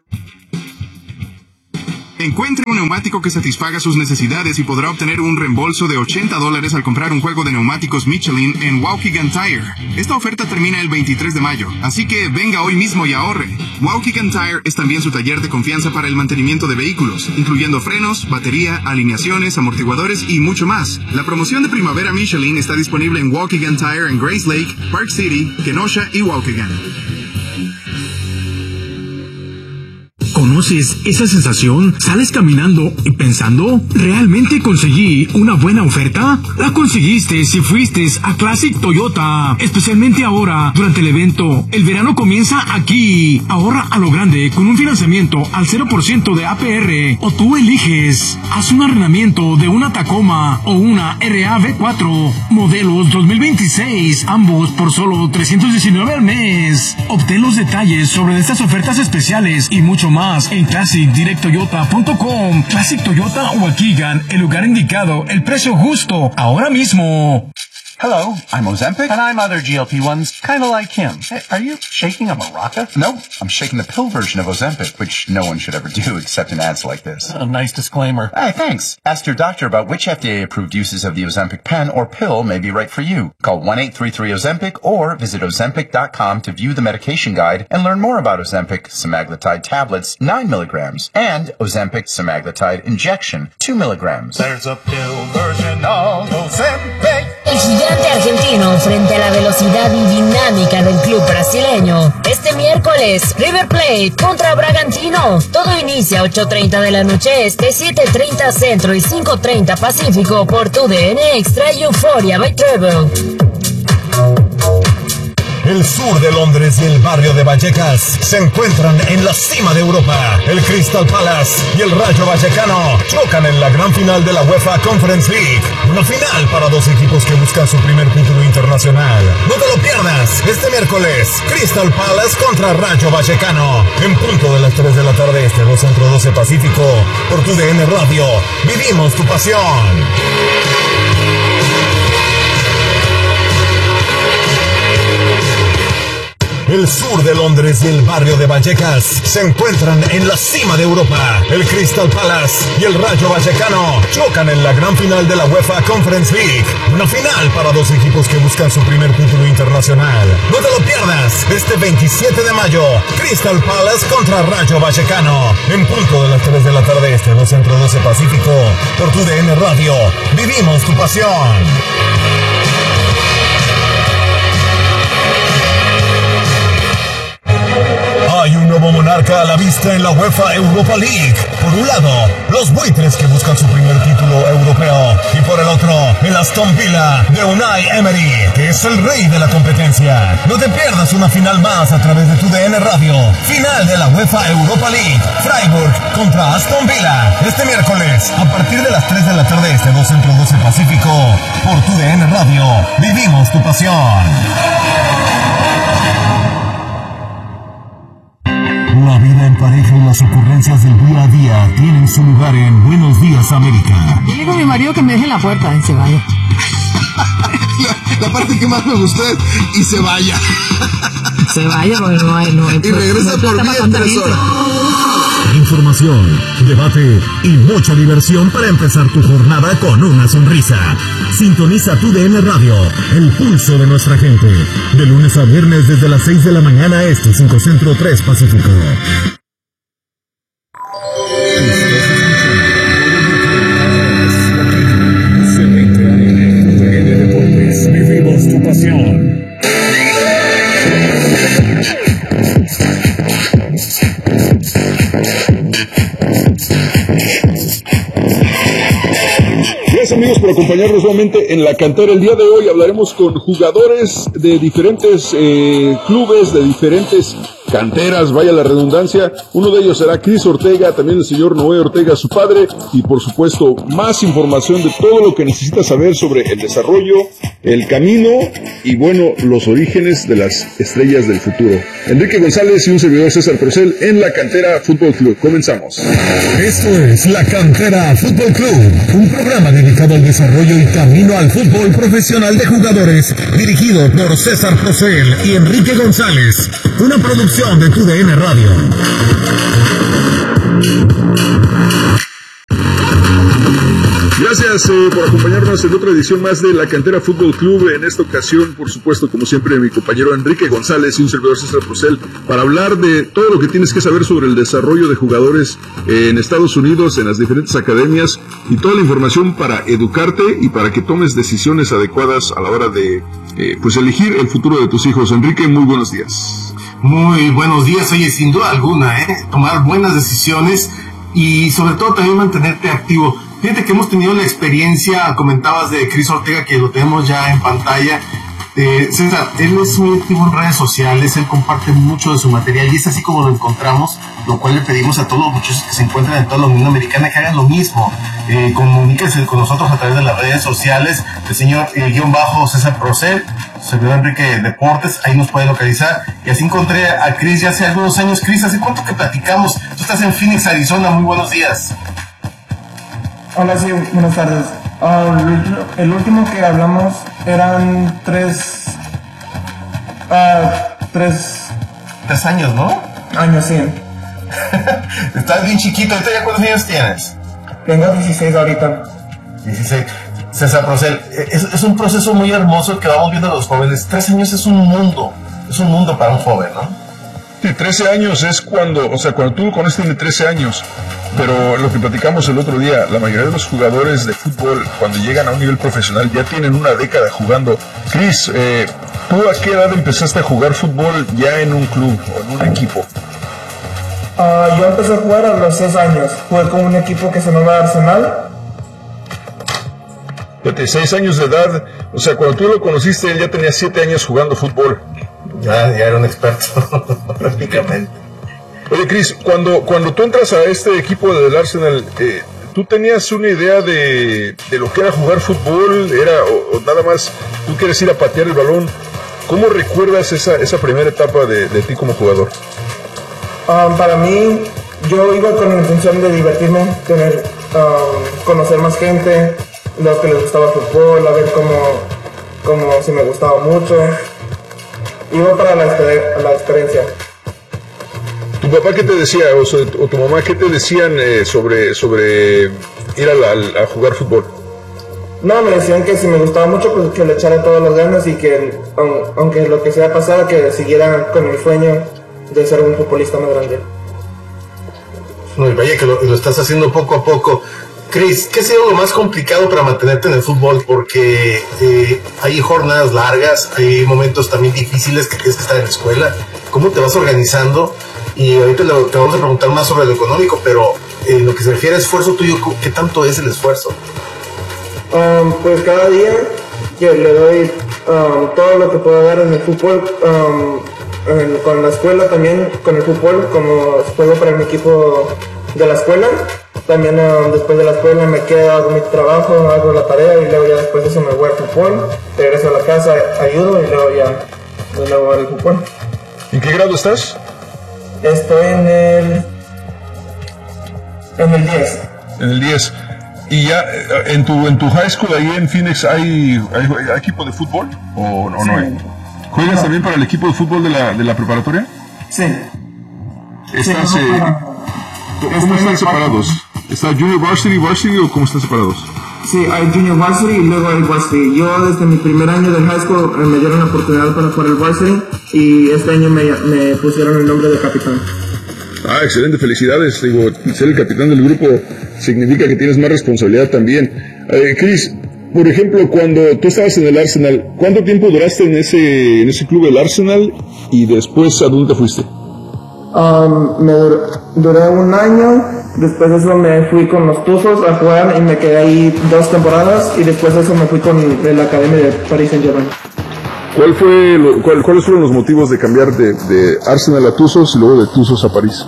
Encuentre un neumático que satisfaga sus necesidades y podrá obtener un reembolso de $80 al comprar un juego de neumáticos Michelin en Waukegan Tire. Esta oferta termina el 23 de mayo, así que venga hoy mismo y ahorre. Waukegan Tire es también su taller de confianza para el mantenimiento de vehículos, incluyendo frenos, batería, alineaciones, amortiguadores y mucho más. La promoción de primavera Michelin está disponible en Waukegan Tire en Grace Lake, Park City, Kenosha y Waukegan. ¿Conoces esa sensación? ¿Sales caminando y pensando? ¿Realmente conseguí una buena oferta? La conseguiste si fuiste a Classic Toyota. Especialmente ahora, durante el evento. El verano comienza aquí. Ahorra a lo grande con un financiamiento al 0% de APR. O tú eliges. Haz un arrendamiento de una Tacoma o una RAV4. Modelos 2026. Ambos por solo $319 al mes. Obtén los detalles sobre estas ofertas especiales y mucho más en ClassicDirectToyota.com. Classic Toyota Waukegan, el lugar indicado, el precio justo, ahora mismo. Hello, I'm Ozempic, and I'm other GLP-1s, kind of like him. Hey, are you shaking a maraca? No, I'm shaking the pill version of Ozempic, which no one should ever do except in ads like this. A nice disclaimer. Hey, thanks. Ask your doctor about which FDA-approved uses of the Ozempic pen or pill may be right for you. Call 1-833-OZEMPIC or visit Ozempic.com to view the medication guide and learn more about Ozempic semaglutide tablets, 9 milligrams, and Ozempic semaglutide injection, 2 milligrams. There's a pill version of Ozempic. El gigante argentino frente a la velocidad y dinámica del club brasileño. Este miércoles, River Plate contra Bragantino. Todo inicia a 8:30 de la noche este, 7:30 centro y 5:30 pacífico por TUDN Extra y Euphoria by Treble. El sur de Londres y el barrio de Vallecas se encuentran en la cima de Europa. El Crystal Palace y el Rayo Vallecano chocan en la gran final de la UEFA Conference League. Una final para dos equipos que buscan su primer título internacional. No te lo pierdas este miércoles. Crystal Palace contra Rayo Vallecano. En punto de las 3 de la tarde este, 2 centro 12 pacífico. Por TUDN Radio. Vivimos tu pasión. El sur de Londres y el barrio de Vallecas se encuentran en la cima de Europa. El Crystal Palace y el Rayo Vallecano chocan en la gran final de la UEFA Conference League. Una final para dos equipos que buscan su primer título internacional. No te lo pierdas este 27 de mayo. Crystal Palace contra Rayo Vallecano. En punto de las 3 de la tarde este, 2 centro 12 pacífico. Por TUDN Radio. Vivimos tu pasión. Hay un nuevo monarca a la vista en la UEFA Europa League. Por un lado, los buitres que buscan su primer título europeo. Y por el otro, el Aston Villa de Unai Emery, que es el rey de la competencia. No te pierdas una final más a través de TUDN Radio. Final de la UEFA Europa League. Freiburg contra Aston Villa. Este miércoles, a partir de las 3 de la tarde este, 2 centro 12 pacífico. Por TUDN Radio. Vivimos tu pasión. La vida en pareja y las ocurrencias del día a día tienen su lugar en Buenos Días América. Yo le digo a mi marido que me deje en la puerta y se vaya. La parte que más me gustó es y se vaya. Se vaya porque no hay y regresa por bien 3 horas. Información, debate y mucha diversión para empezar tu jornada con una sonrisa. Sintoniza TUDN Radio, el pulso de nuestra gente. De lunes a viernes desde las 6 de la mañana este, 5 centro 3 pacífico. Vivimos tu pasión. Gracias amigos por acompañarnos nuevamente en La Cantera. El día de hoy hablaremos con jugadores de diferentes clubes, de diferentes canteras, vaya la redundancia. Uno de ellos será Cris Ortega, también el señor Noé Ortega, su padre, y por supuesto más información de todo lo que necesitas saber sobre el desarrollo, el camino y bueno, los orígenes de las estrellas del futuro. Enrique González y un servidor César Procel en La Cantera Fútbol Club. Comenzamos. Esto es La Cantera Fútbol Club, un programa dedicado al desarrollo y camino al fútbol profesional de jugadores, dirigido por César Procel y Enrique González, una producción de TUDN Radio. Gracias por acompañarnos en otra edición más de La Cantera Fútbol Club. En esta ocasión, por supuesto, como siempre, mi compañero Enrique González y un servidor César Procel para hablar de todo lo que tienes que saber sobre el desarrollo de jugadores en Estados Unidos, en las diferentes academias y toda la información para educarte y para que tomes decisiones adecuadas a la hora de pues elegir el futuro de tus hijos. Enrique, muy buenos días. Muy buenos días. Oye, sin duda alguna, tomar buenas decisiones y sobre todo también mantenerte activo. Fíjate que hemos tenido la experiencia, comentabas de Cris Ortega, que lo tenemos ya en pantalla. César, él es muy activo en redes sociales, él comparte mucho de su material y es así como lo encontramos, lo cual le pedimos a todos los muchachos que se encuentran en toda la Unión Americana que hagan lo mismo. Comuníquense con nosotros a través de las redes sociales, el señor _ César Procel, servidor Enrique Deportes, ahí nos puede localizar. Y así encontré a Cris ya hace algunos años. Cris, ¿hace cuánto que platicamos? Tú estás en Phoenix, Arizona, muy buenos días. Hola, sí, buenas tardes. El último que hablamos eran 3 años, ¿no? Años, sí. Estás bien chiquito, ¿ahorita ya cuántos años tienes? Tengo 16 ahorita. 16. César Procel, es un proceso muy hermoso que vamos viendo a los jóvenes. 3 años es un mundo para un joven, ¿no? Sí, 13 años es cuando tú lo conoces tiene 13 años, pero lo que platicamos el otro día, la mayoría de los jugadores de fútbol cuando llegan a un nivel profesional ya tienen una década jugando. Cris, ¿tú a qué edad empezaste a jugar fútbol ya en un club o en un equipo? Yo empecé a jugar a los 6 años, jugué con un equipo que se llamaba Arsenal. Fíjate, 6 años de edad, o sea, cuando tú lo conociste él ya tenía 7 años jugando fútbol. Ya era un experto, prácticamente. Oye, Cris, cuando tú entras a este equipo del Arsenal, ¿tú tenías una idea de lo que era jugar fútbol? ¿O nada más tú quieres ir a patear el balón? ¿Cómo recuerdas esa primera etapa de ti como jugador? Para mí, yo iba con la intención de divertirme, conocer más gente, lo que les gustaba el fútbol, a ver cómo si me gustaba mucho. Iba para la experiencia. ¿Tu papá qué te decía o tu mamá qué te decían sobre ir a jugar fútbol? No, me decían que si me gustaba mucho, pues que le echara todas las ganas y que aunque lo que sea pasara, que siguiera con mi sueño de ser un futbolista más grande. No, y vaya que lo estás haciendo poco a poco. Cris, ¿qué ha sido lo más complicado para mantenerte en el fútbol? Porque hay jornadas largas, hay momentos también difíciles que tienes que estar en la escuela. ¿Cómo te vas organizando? Y ahorita te vamos a preguntar más sobre lo económico, pero en lo que se refiere a esfuerzo tuyo, ¿qué tanto es el esfuerzo? Pues cada día que le doy todo lo que puedo dar en el fútbol, con la escuela también, con el fútbol, como juego para mi equipo de la escuela. También después de la escuela me quedo, hago mi trabajo, hago la tarea y luego ya después de eso me voy al fútbol, regreso a la casa, ayudo y luego ya me voy al fútbol. ¿En qué grado estás? Estoy en el 10. En el 10. ¿Y ya en tu high school ahí en Phoenix hay equipo de fútbol o no, sí. No hay? ¿Juegas también para el equipo de fútbol de la preparatoria? Sí. ¿Estás, ¿Cómo están separados? ¿Está Junior Varsity o cómo están separados? Sí, hay Junior Varsity y luego hay Varsity. Yo desde mi primer año de high school me dieron la oportunidad para jugar el Varsity y este año me pusieron el nombre de capitán. Excelente, felicidades. Digo, ser el capitán del grupo significa que tienes más responsabilidad también. Cris, por ejemplo, cuando tú estabas en el Arsenal, ¿cuánto tiempo duraste en ese club del Arsenal y después a dónde te fuiste? Duré un año, después de eso me fui con los Tuzos a jugar y me quedé ahí 2 temporadas y después de eso me fui con la academia de Paris Saint-Germain. ¿Cuáles fueron los motivos de cambiar de Arsenal a Tuzos y luego de Tuzos a París?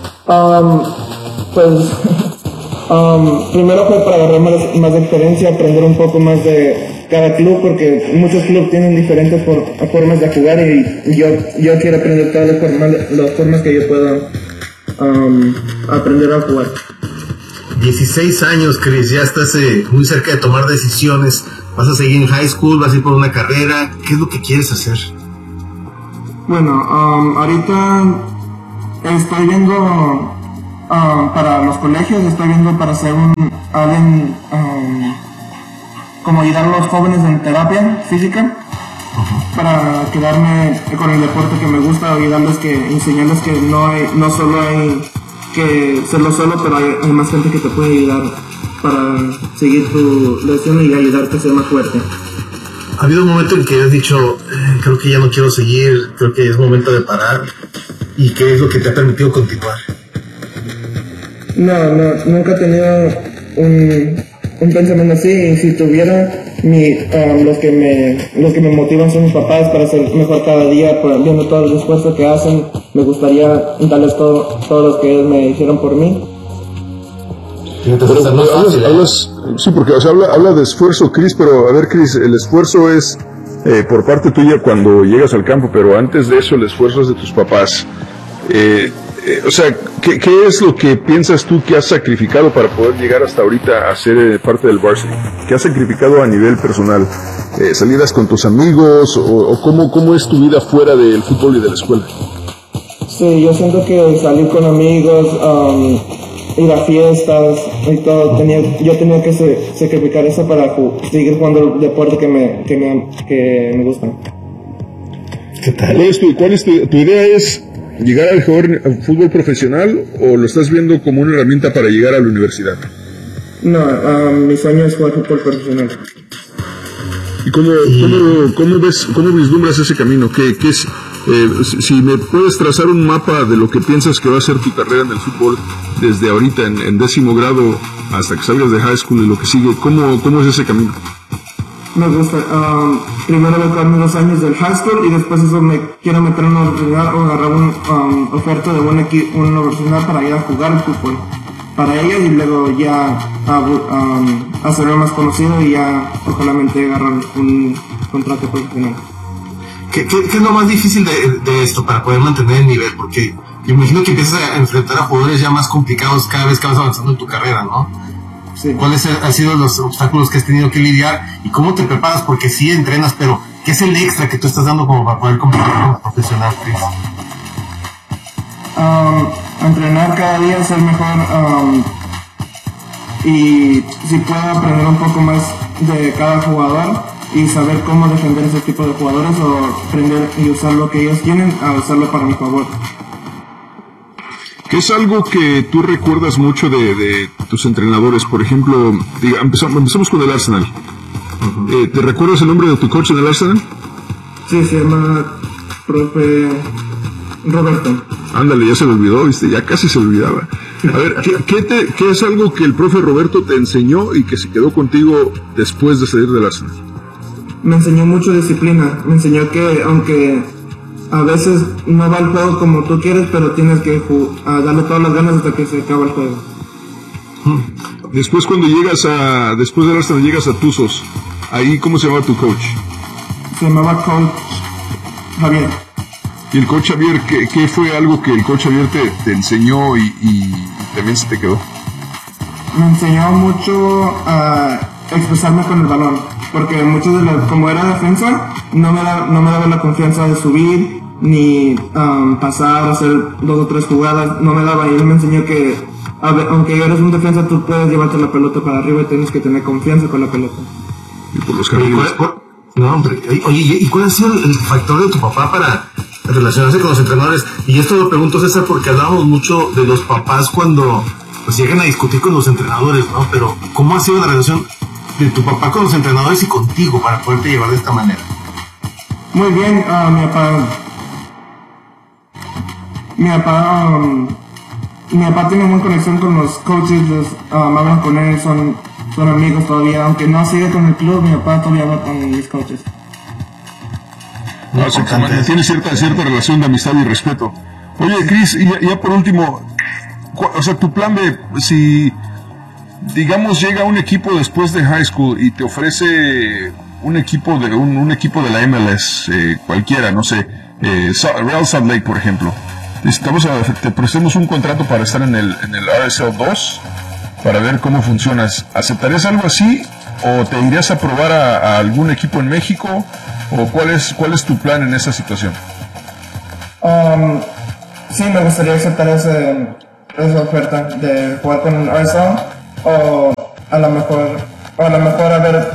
Primero fue para agarrar más experiencia, aprender un poco más de cada club, porque muchos clubes tienen diferentes formas de jugar y yo quiero aprender todas las formas que yo pueda aprender a jugar. 16 años, Chris, ya estás muy cerca de tomar decisiones. ¿Vas a seguir en high school? ¿Vas a ir por una carrera? ¿Qué es lo que quieres hacer? Bueno, ahorita estoy viendo para los colegios, estoy viendo para ser alguien como ayudar a los jóvenes en terapia física, para quedarme con el deporte que me gusta, enseñarles que no solo hay que serlo solo, pero hay más gente que te puede ayudar para seguir tu lesión y ayudarte a ser más fuerte. ¿Ha habido un momento en que has dicho, creo que ya no quiero seguir, creo que es momento de parar? ¿Y qué es lo que te ha permitido continuar? No, nunca he tenido un pensamiento así, y si tuviera, los que me motivan son mis papás para ser mejor cada día, viendo todo el esfuerzo que hacen. Me gustaría darles todo lo que ellos me hicieron por mí. Sí, porque habla de esfuerzo, Chris, pero a ver, Chris, el esfuerzo es por parte tuya cuando llegas al campo, pero antes de eso el esfuerzo es de tus papás. O sea, ¿qué es lo que piensas tú que has sacrificado para poder llegar hasta ahorita a ser parte del varsity? ¿Qué has sacrificado a nivel personal? ¿Salidas con tus amigos o cómo es tu vida fuera del fútbol y de la escuela? Sí, yo siento que salir con amigos, ir a fiestas y todo, yo tenía que sacrificar eso para seguir jugando el deporte que me gusta. ¿Qué tal? ¿Cuál es tu idea? ¿Es llegar al fútbol profesional o lo estás viendo como una herramienta para llegar a la universidad? No, mi sueño es jugar fútbol profesional. ¿Y cómo vislumbras ese camino? ¿Qué es? Si me puedes trazar un mapa de lo que piensas que va a ser tu carrera en el fútbol desde ahorita en 10º grado hasta que salgas de high school y lo que sigue, ¿cómo es ese camino? Me gusta, primero acabarme 2 años del high school y después eso me quiero meter en una universidad o agarrar una oferta de una universidad para ir a jugar el fútbol para ellos y luego ya hacerlo más conocido y ya ojalá agarrar un contrato profesional. ¿Qué es lo más difícil de esto para poder mantener el nivel? Porque yo imagino que empiezas a enfrentar a jugadores ya más complicados cada vez que vas avanzando en tu carrera, ¿no? Sí. ¿Cuáles han sido los obstáculos que has tenido que lidiar y cómo te preparas? Porque sí entrenas, pero ¿qué es el extra que tú estás dando como para poder competir como profesional, Chris? Entrenar cada día, ser mejor y si puedo aprender un poco más de cada jugador y saber cómo defender ese tipo de jugadores o aprender y usar lo que ellos tienen a usarlo para mi favor. ¿Qué es algo que tú recuerdas mucho de tus entrenadores? Por ejemplo, empezamos con el Arsenal. ¿Te recuerdas el nombre de tu coach en el Arsenal? Sí, se llama profe Roberto. Ándale, ya se me olvidó, ¿viste? Ya casi se olvidaba. A ver, ¿qué es algo que el profe Roberto te enseñó y que se quedó contigo después de salir del Arsenal? Me enseñó mucho disciplina. Me enseñó que aunque a veces no va el juego como tú quieres, pero tienes que darle todas las ganas hasta que se acaba el juego. Después después del Arsenal llegas a Tuzos, ahí ¿cómo se llamaba tu coach? Se llamaba coach Javier. ¿Y el coach Javier, qué fue algo que el coach Javier te enseñó y también se te quedó? Me enseñó mucho a expresarme con el balón, porque como era defensa, no me daba la confianza de subir, ni pasar, hacer 2 o 3 jugadas, no me daba, y él me enseñó que aunque eres un defensa, tú puedes llevarte la pelota para arriba y tienes que tener confianza con la pelota. Y por los carriles. No, hombre, oye, ¿y cuál ha sido el factor de tu papá para relacionarse con los entrenadores? Y esto lo pregunto, César, porque hablamos mucho de los papás cuando pues llegan a discutir con los entrenadores, ¿no? Pero ¿cómo ha sido la relación de tu papá con los entrenadores y contigo para poderte llevar de esta manera? Muy bien, mi papá tiene buena conexión con los coaches, hablan con él, son amigos todavía, aunque no sigue con el club, mi papá todavía habla con mis coaches. No, tiene cierta relación de amistad y respeto. Oye, Chris, y ya por último, o sea, tu plan B, si digamos llega un equipo después de high school y te ofrece un equipo de la MLS, cualquiera, no sé, Real Salt Lake, por ejemplo, te prestamos un contrato para estar en el RSL 2 para ver cómo funcionas. ¿Aceptarías algo así o te irías a probar a algún equipo en México? ¿O cuál es tu plan en esa situación? Sí, me gustaría aceptar esa oferta de jugar con RSL o a lo mejor a ver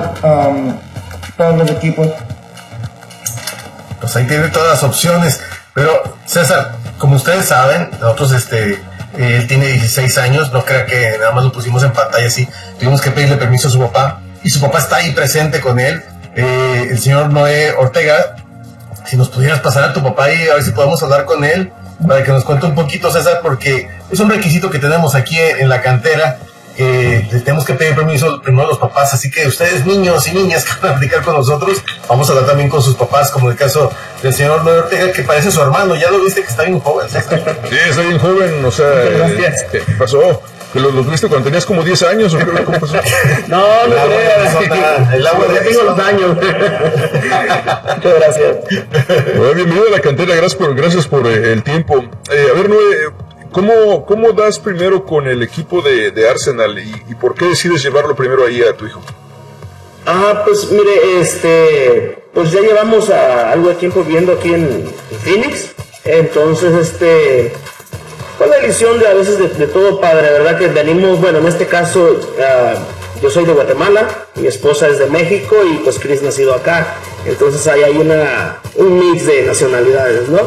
todos los equipos. Pues ahí tiene todas las opciones. Pero César, como ustedes saben, nosotros él tiene 16 años, no crea que nada más lo pusimos en pantalla así. Tuvimos que pedirle permiso a su papá y su papá está ahí presente con él. El señor Noé Ortega, si nos pudieras pasar a tu papá y a ver si podemos hablar con él para que nos cuente un poquito, César, porque es un requisito que tenemos aquí en la cantera. Tenemos que pedir permiso primero a los papás, así que ustedes, niños y niñas que van a platicar con nosotros, vamos a hablar también con sus papás, como el caso del señor Noé Ortega, que parece su hermano. Ya lo viste que está bien joven, César. Sí, está bien joven, o sea, ¿qué pasó? ¿Que los viste cuando tenías como 10 años o qué? ¿Cómo pasó? No creas. El agua ya tengo los años. Muchas gracias. Bienvenido a la cantera, gracias por el tiempo. A ver, Noé, ¿cómo das primero con el equipo de Arsenal y por qué decides llevarlo primero ahí a tu hijo? Pues mire, pues ya llevamos algo de tiempo viviendo aquí en Phoenix, entonces fue la decisión de a veces de todo padre, ¿verdad? Que venimos, bueno, en este caso yo soy de Guatemala, mi esposa es de México y pues Chris nacido acá, entonces ahí hay un mix de nacionalidades, ¿no?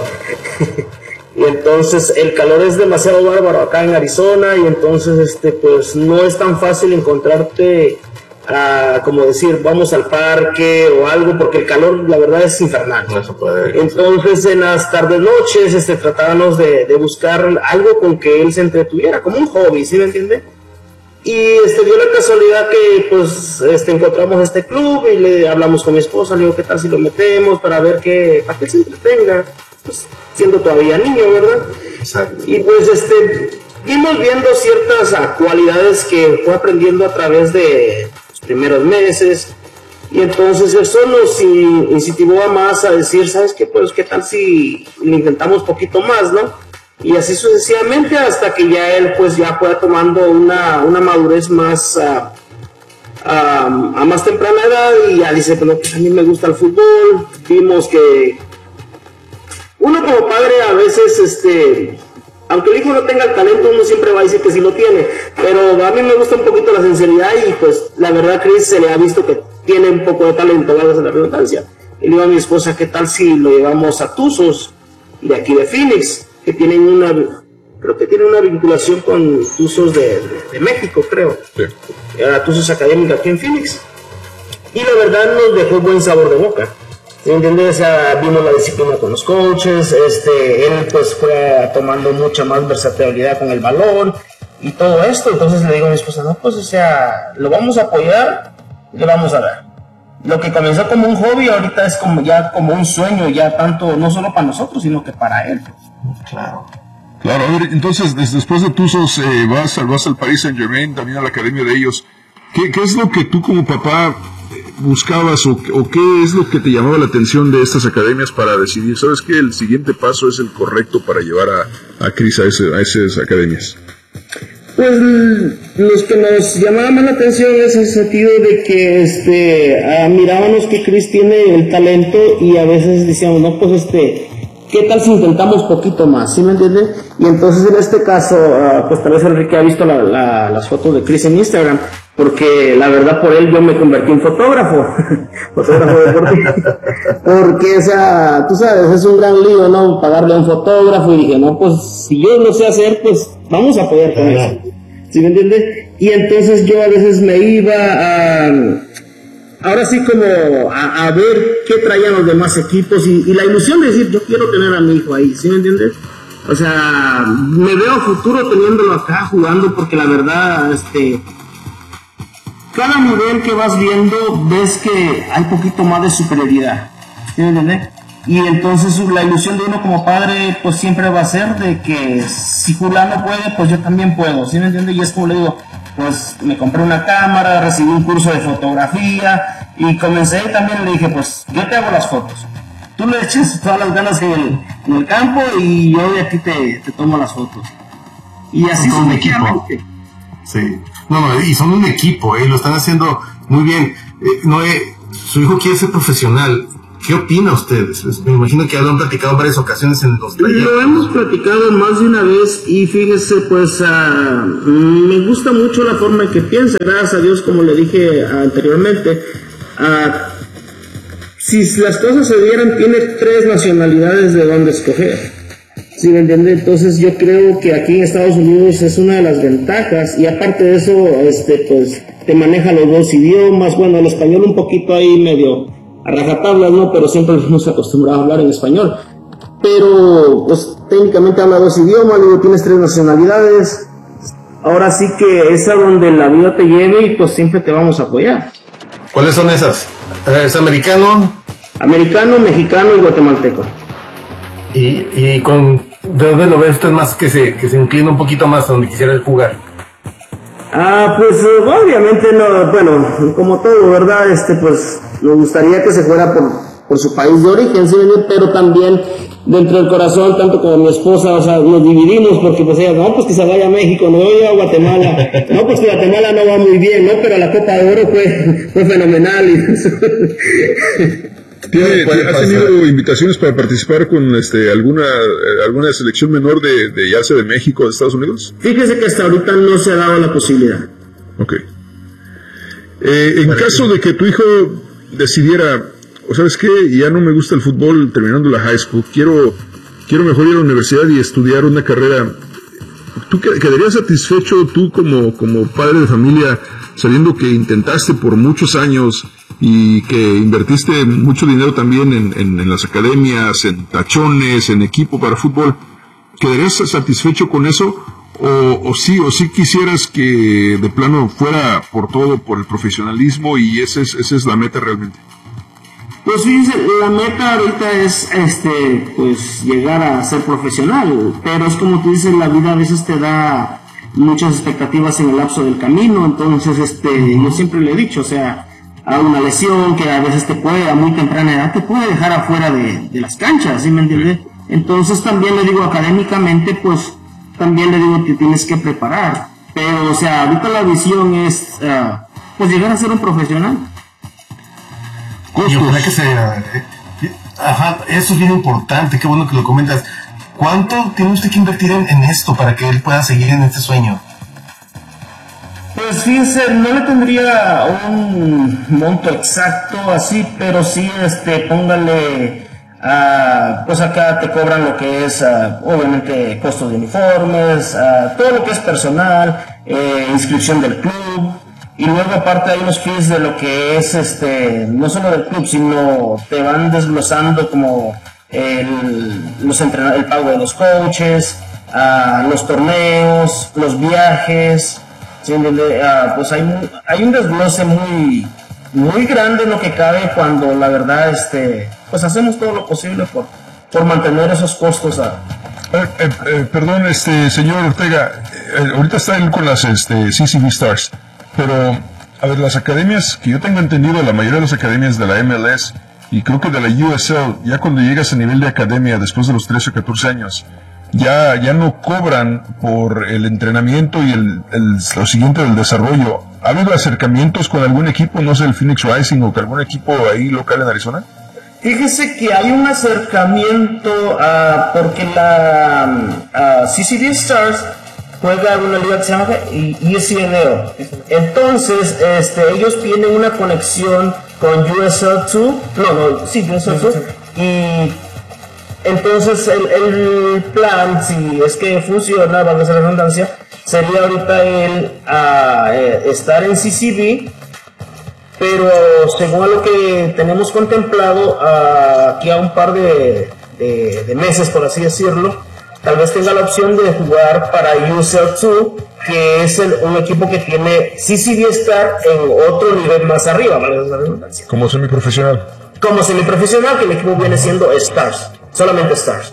Y entonces el calor es demasiado bárbaro acá en Arizona y entonces pues no es tan fácil encontrarte como decir vamos al parque o algo, porque el calor la verdad es infernal. No se puede. Entonces en las tardes noches tratábamos de buscar algo con que él se entretuviera, como un hobby, ¿sí me entiende? Y dio la casualidad que pues encontramos este club y le hablamos con mi esposa, le digo qué tal si lo metemos para ver para que se entretenga, pues siendo todavía niño, ¿verdad? Exacto. Y pues vimos viendo ciertas cualidades que fue aprendiendo a través de los primeros meses, y entonces eso nos incentivó a más a decir, ¿sabes qué? Pues qué tal si le intentamos poquito más, ¿no? Y así sucesivamente hasta que ya él pues ya fue tomando una madurez más a más temprana edad, y ya dice, pues a mí me gusta el fútbol. Vimos que uno como padre a veces, aunque el hijo no tenga el talento, uno siempre va a decir que sí lo tiene, pero a mí me gusta un poquito la sinceridad y pues la verdad Chris se le ha visto que tiene un poco de talento, valga la redundancia. Y le digo a mi esposa, ¿qué tal si lo llevamos a Tuzos de aquí de Phoenix? Que tienen creo que tiene una vinculación con Tuzos de México, creo. Sí. Tuzos Académica aquí en Phoenix. Y la verdad nos dejó buen sabor de boca. ¿Sí entiendes? O sea, vimos la disciplina con los coaches, él pues fue tomando mucha más versatilidad con el balón y todo esto. Entonces le digo a mi esposa, no, pues o sea, lo vamos a apoyar, le vamos a ver. Lo que comenzó como un hobby ahorita es como un sueño, ya tanto, no solo para nosotros, sino que para él. Claro. Claro, a ver, entonces después de Tuzos vas al Paris Saint-Germain, también a la academia de ellos. ¿Qué es lo que tú como papá buscabas o qué es lo que te llamaba la atención de estas academias para decidir, sabes que el siguiente paso es el correcto para llevar a Chris a esas academias? Pues los que nos llamaban más la atención es el sentido de que mirábamos que Chris tiene el talento y a veces decíamos, no, pues ¿qué tal si intentamos poquito más? ¿Sí me entienden? Y entonces en este caso, pues tal vez Enrique ha visto las fotos de Chris en Instagram, porque la verdad por él yo me convertí en fotógrafo deportivo, porque o sea, tú sabes, es un gran lío, ¿no? Pagarle a un fotógrafo, y dije, no, pues si yo lo sé hacer, pues vamos a poder con eso, ¿sí me entiendes? Y entonces yo a veces me iba ahora sí como a ver qué traían los demás equipos y la ilusión de decir, yo quiero tener a mi hijo ahí, ¿sí me entiendes? O sea, me veo futuro teniéndolo acá jugando, porque la verdad, cada nivel que vas viendo ves que hay poquito más de superioridad, ¿sí me entiendes? Y entonces la ilusión de uno como padre pues siempre va a ser de que si fulano puede, pues yo también puedo, ¿sí me entiende? Y es como le digo, pues me compré una cámara, recibí un curso de fotografía y comencé también, le dije, pues yo te hago las fotos, tú le eches todas las ganas en el campo y yo de aquí te tomo las fotos. Y así son un equipo. Sí, no, y son un equipo, lo están haciendo muy bien. Su hijo quiere ser profesional. ¿Qué opina ustedes? Me imagino que lo han platicado en varias ocasiones en los talleres. Lo hemos platicado más de una vez y fíjese, pues me gusta mucho la forma en que piensa, gracias a Dios, como le dije anteriormente. Si las cosas se dieran, tiene 3 nacionalidades de donde escoger. ¿Sí me entiende? Entonces yo creo que aquí en Estados Unidos es una de las ventajas, y aparte de eso, pues te maneja los 2 idiomas. Bueno, el español un poquito ahí medio a rajatablas, ¿no? Pero siempre nos hemos acostumbrado a hablar en español. Pero, pues, técnicamente habla 2 idiomas, luego tienes 3 nacionalidades. Ahora sí que es a donde la vida te lleve y pues siempre te vamos a apoyar. ¿Cuáles son esas? ¿Es americano? Americano, mexicano y guatemalteco. ¿Y con de dónde lo ves usted más que se inclina un poquito más a donde quisiera jugar? Pues obviamente no, bueno, como todo, ¿verdad? Pues me gustaría que se fuera por su país de origen, ¿sí? Pero también dentro del corazón, tanto como mi esposa, o sea, nos dividimos porque pues ella, no, pues que se vaya a México, no, yo a Guatemala, no, pues que Guatemala no va muy bien, ¿no? Pero la Copa de Oro fue fenomenal y eso. ¿Has tenido invitaciones para participar con alguna selección menor de ya sea de México o de Estados Unidos? Fíjese que hasta ahorita no se ha dado la posibilidad. Ok. En caso de que tu hijo decidiera, o sabes qué, ya no me gusta el fútbol terminando la high school, quiero mejor ir a la universidad y estudiar una carrera, ¿tú quedarías satisfecho tú como padre de familia sabiendo que intentaste por muchos años y que invertiste mucho dinero también en las academias, en tachones, en equipo para fútbol? ¿Quedarías satisfecho con eso? ¿O sí quisieras que de plano fuera por todo, por el profesionalismo, y esa es la meta realmente? Pues fíjense, la meta ahorita es pues llegar a ser profesional, pero es como tú dices, la vida a veces te da muchas expectativas en el lapso del camino. Entonces yo siempre le he dicho, o sea, a una lesión que a veces te puede, a muy temprana edad, te puede dejar afuera de las canchas, ¿sí me entiendes? Entonces también le digo, académicamente, pues también le digo que tienes que preparar, pero o sea, ahorita la visión es pues llegar a ser un profesional. Y ojalá que sea, eso es bien importante, qué bueno que lo comentas. ¿Cuánto tiene usted que invertir en esto para que él pueda seguir en este sueño? Pues fíjense, no le tendría un monto exacto así, pero sí, póngale, pues acá te cobran lo que es, obviamente, costos de uniformes, todo lo que es personal, inscripción del club, y luego aparte hay unos fees de lo que es, no solo del club, sino te van desglosando como el pago de los coaches, los torneos, los viajes. ¿Sí? Pues hay un desglose muy grande en lo que cabe, cuando la verdad pues hacemos todo lo posible por mantener esos costos. Perdón, señor Ortega, ahorita está él con las CCV Stars, pero a ver, las academias que yo tengo entendido, la mayoría de las academias de la MLS y creo que de la USL, ya cuando llegas a nivel de academia después de los 13 o 14 años, ya no cobran por el entrenamiento y lo siguiente del desarrollo. ¿Ha habido acercamientos con algún equipo, no sé, el Phoenix Rising o con algún equipo ahí local en Arizona? Fíjese que hay un acercamiento porque la CCV Stars juega en una liga que se llama ESPNO. Entonces, ellos tienen una conexión con USL2, USL2, y entonces el plan, si es que funciona, valga la redundancia, sería ahorita estar en CCV, pero según lo que tenemos contemplado, aquí a un par de meses, por así decirlo, tal vez tenga la opción de jugar para USL2, que es un equipo que tiene CCV Star en otro nivel más arriba, ¿vale? Como semiprofesional. como semiprofesional, que el equipo viene siendo Stars, solamente Stars.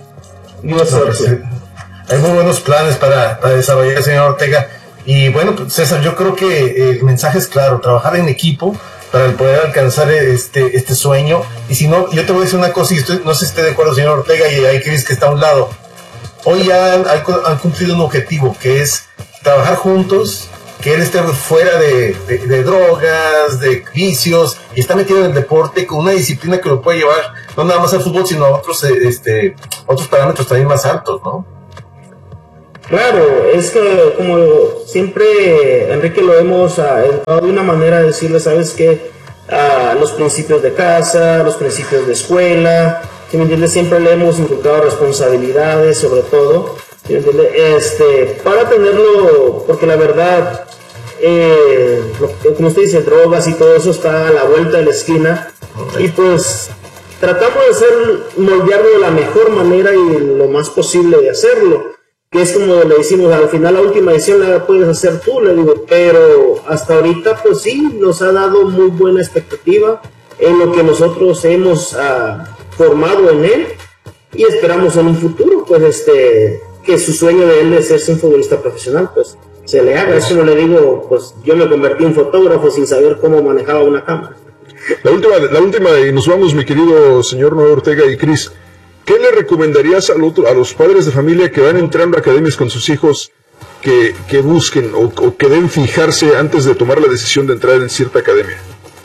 Hay muy buenos planes para desarrollar, señor Ortega. Y bueno, César, yo creo que el mensaje es claro: trabajar en equipo para poder alcanzar este sueño. Y si no, yo te voy a decir una cosa, y no sé si esté de acuerdo, señor Ortega, y ahí Chris, que está a un lado. Hoy ya han cumplido un objetivo, que es trabajar juntos, que él esté fuera de drogas, de vicios, y está metido en el deporte con una disciplina que lo puede llevar no nada más al fútbol, sino a otros parámetros también más altos, ¿no? Claro, es que como siempre, Enrique, lo hemos educado de una manera de decirle, ¿sabes qué? Los principios de casa, los principios de escuela, ¿sí me entiendes? Siempre le hemos inculcado responsabilidades, sobre todo, ¿sí me entiendes? Para tenerlo, porque la verdad, como usted dice, drogas y todo eso está a la vuelta de la esquina, y pues tratamos de moldearlo de la mejor manera y lo más posible de hacerlo. Que es como le decimos, al final la última edición la puedes hacer tú, le digo, pero hasta ahorita pues sí, nos ha dado muy buena expectativa en lo que nosotros hemos formado en él, y esperamos en un futuro pues que su sueño de él de ser un futbolista profesional pues se le haga. Es como le digo, pues yo me convertí en fotógrafo sin saber cómo manejaba una cámara. La última, y nos vamos, mi querido señor Noé Ortega y Cris. ¿Qué le recomendarías a los padres de familia que van entrando a academias con sus hijos que busquen o que deben fijarse antes de tomar la decisión de entrar en cierta academia?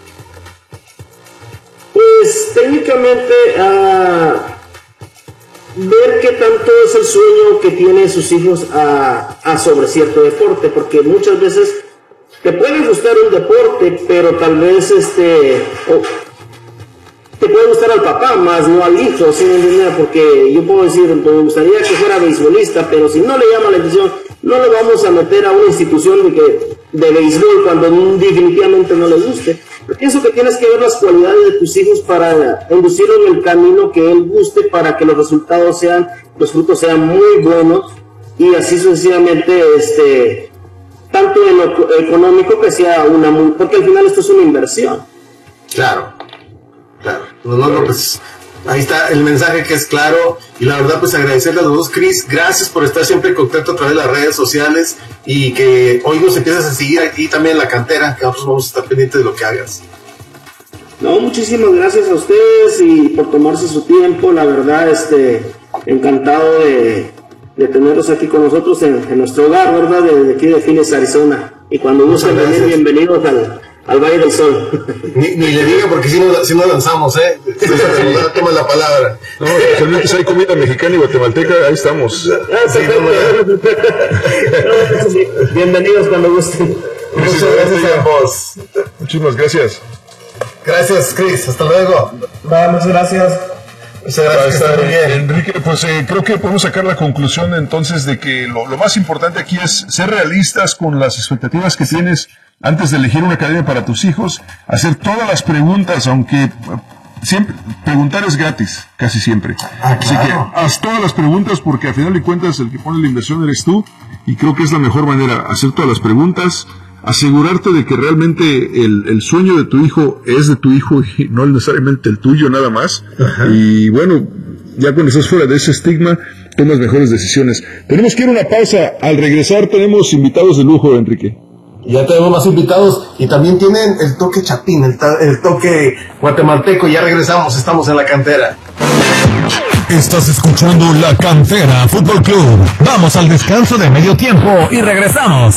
Pues técnicamente ver qué tanto es el sueño que tienen sus hijos sobre cierto deporte, porque muchas veces te puede gustar un deporte, pero tal vez te puede gustar al papá, más no al hijo, ¿sí me entiendes? Porque yo puedo decir, me gustaría que fuera beisbolista, pero si no le llama la atención, no le vamos a meter a una institución de béisbol cuando definitivamente no le guste. Yo pienso que tienes que ver las cualidades de tus hijos para inducirlo en el camino que él guste, para que los frutos sean muy buenos, y así sucesivamente, tanto en lo económico que sea porque al final esto es una inversión. Claro. No, pues ahí está el mensaje, que es claro, y la verdad pues agradecerle a los dos. Cris, gracias por estar siempre en contacto a través de las redes sociales, y que hoy nos empiezas a seguir aquí también en la cantera, que nosotros vamos a estar pendientes de lo que hagas. No, muchísimas gracias a ustedes y por tomarse su tiempo, la verdad, encantado de tenerlos aquí con nosotros en nuestro hogar, ¿verdad? De aquí de Phoenix, Arizona, y cuando gusten venir, bienvenidos al Valle del Sol. Ni le diga, porque si no lanzamos, toma la palabra. No, realmente si hay comida mexicana y guatemalteca, ahí estamos. Bienvenidos cuando gusten. Muchas gracias a ambos. Muchísimas gracias. Gracias, Cris, hasta luego. Muchas gracias. Muchas gracias, Enrique. Pues creo que podemos sacar la conclusión entonces de que lo más importante aquí es ser realistas con las expectativas que tienes antes de elegir una academia para tus hijos, hacer todas las preguntas, aunque siempre preguntar es gratis, casi siempre. Así que haz todas las preguntas, porque al final de cuentas el que pone la inversión eres tú, y creo que es la mejor manera, hacer todas las preguntas, asegurarte de que realmente el sueño de tu hijo es de tu hijo y no necesariamente el tuyo nada más. Ajá. Y bueno, ya cuando estás fuera de ese estigma, tomas mejores decisiones. Tenemos que ir a una pausa. Al regresar tenemos invitados de lujo, Enrique. Ya tenemos más invitados, y también tienen el toque chapín, el toque guatemalteco. Ya regresamos, estamos en la cantera. Estás escuchando La Cantera Fútbol Club. Vamos al descanso de medio tiempo y regresamos.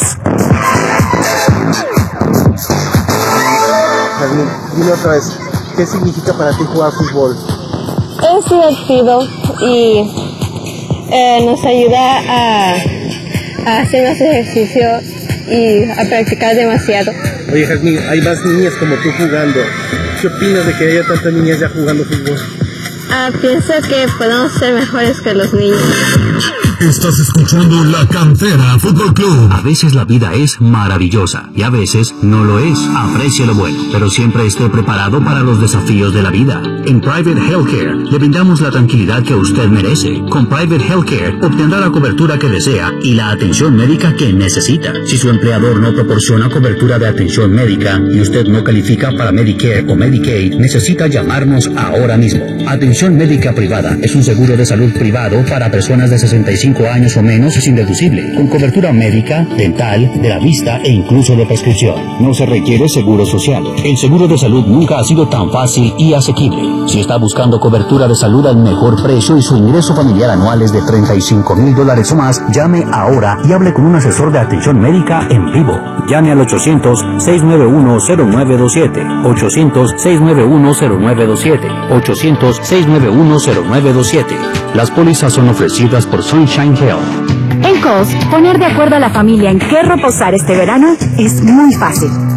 Dime otra vez, ¿qué significa para ti jugar fútbol? Es divertido y nos ayuda a hacer más ejercicio y a practicar demasiado. Oye, Jazmín, hay más niñas como tú jugando. ¿Qué opinas de que haya tantas niñas ya jugando fútbol? Pienso que podemos ser mejores que los niños. Estás escuchando La Cantera Fútbol Club. A veces la vida es maravillosa y a veces no lo es. Aprecie lo bueno, pero siempre esté preparado para los desafíos de la vida. En Private Healthcare le brindamos la tranquilidad que usted merece. Con Private Healthcare obtendrá la cobertura que desea y la atención médica que necesita. Si su empleador no proporciona cobertura de atención médica y usted no califica para Medicare o Medicaid, necesita llamarnos ahora mismo. Atención médica privada es un seguro de salud privado para personas de 65 años o menos sin deducible, con cobertura médica, dental, de la vista e incluso de prescripción. No se requiere seguro social. El seguro de salud nunca ha sido tan fácil y asequible. Si está buscando cobertura de salud al mejor precio y su ingreso familiar anual es de $35,000 o más, llame ahora y hable con un asesor de atención médica en vivo. Llame al 800-691-0927, 800-691-0927, 800-691-0927. Las pólizas son ofrecidas por Sunshine Health. En Kohl's, poner de acuerdo a la familia en qué reposar este verano es muy fácil.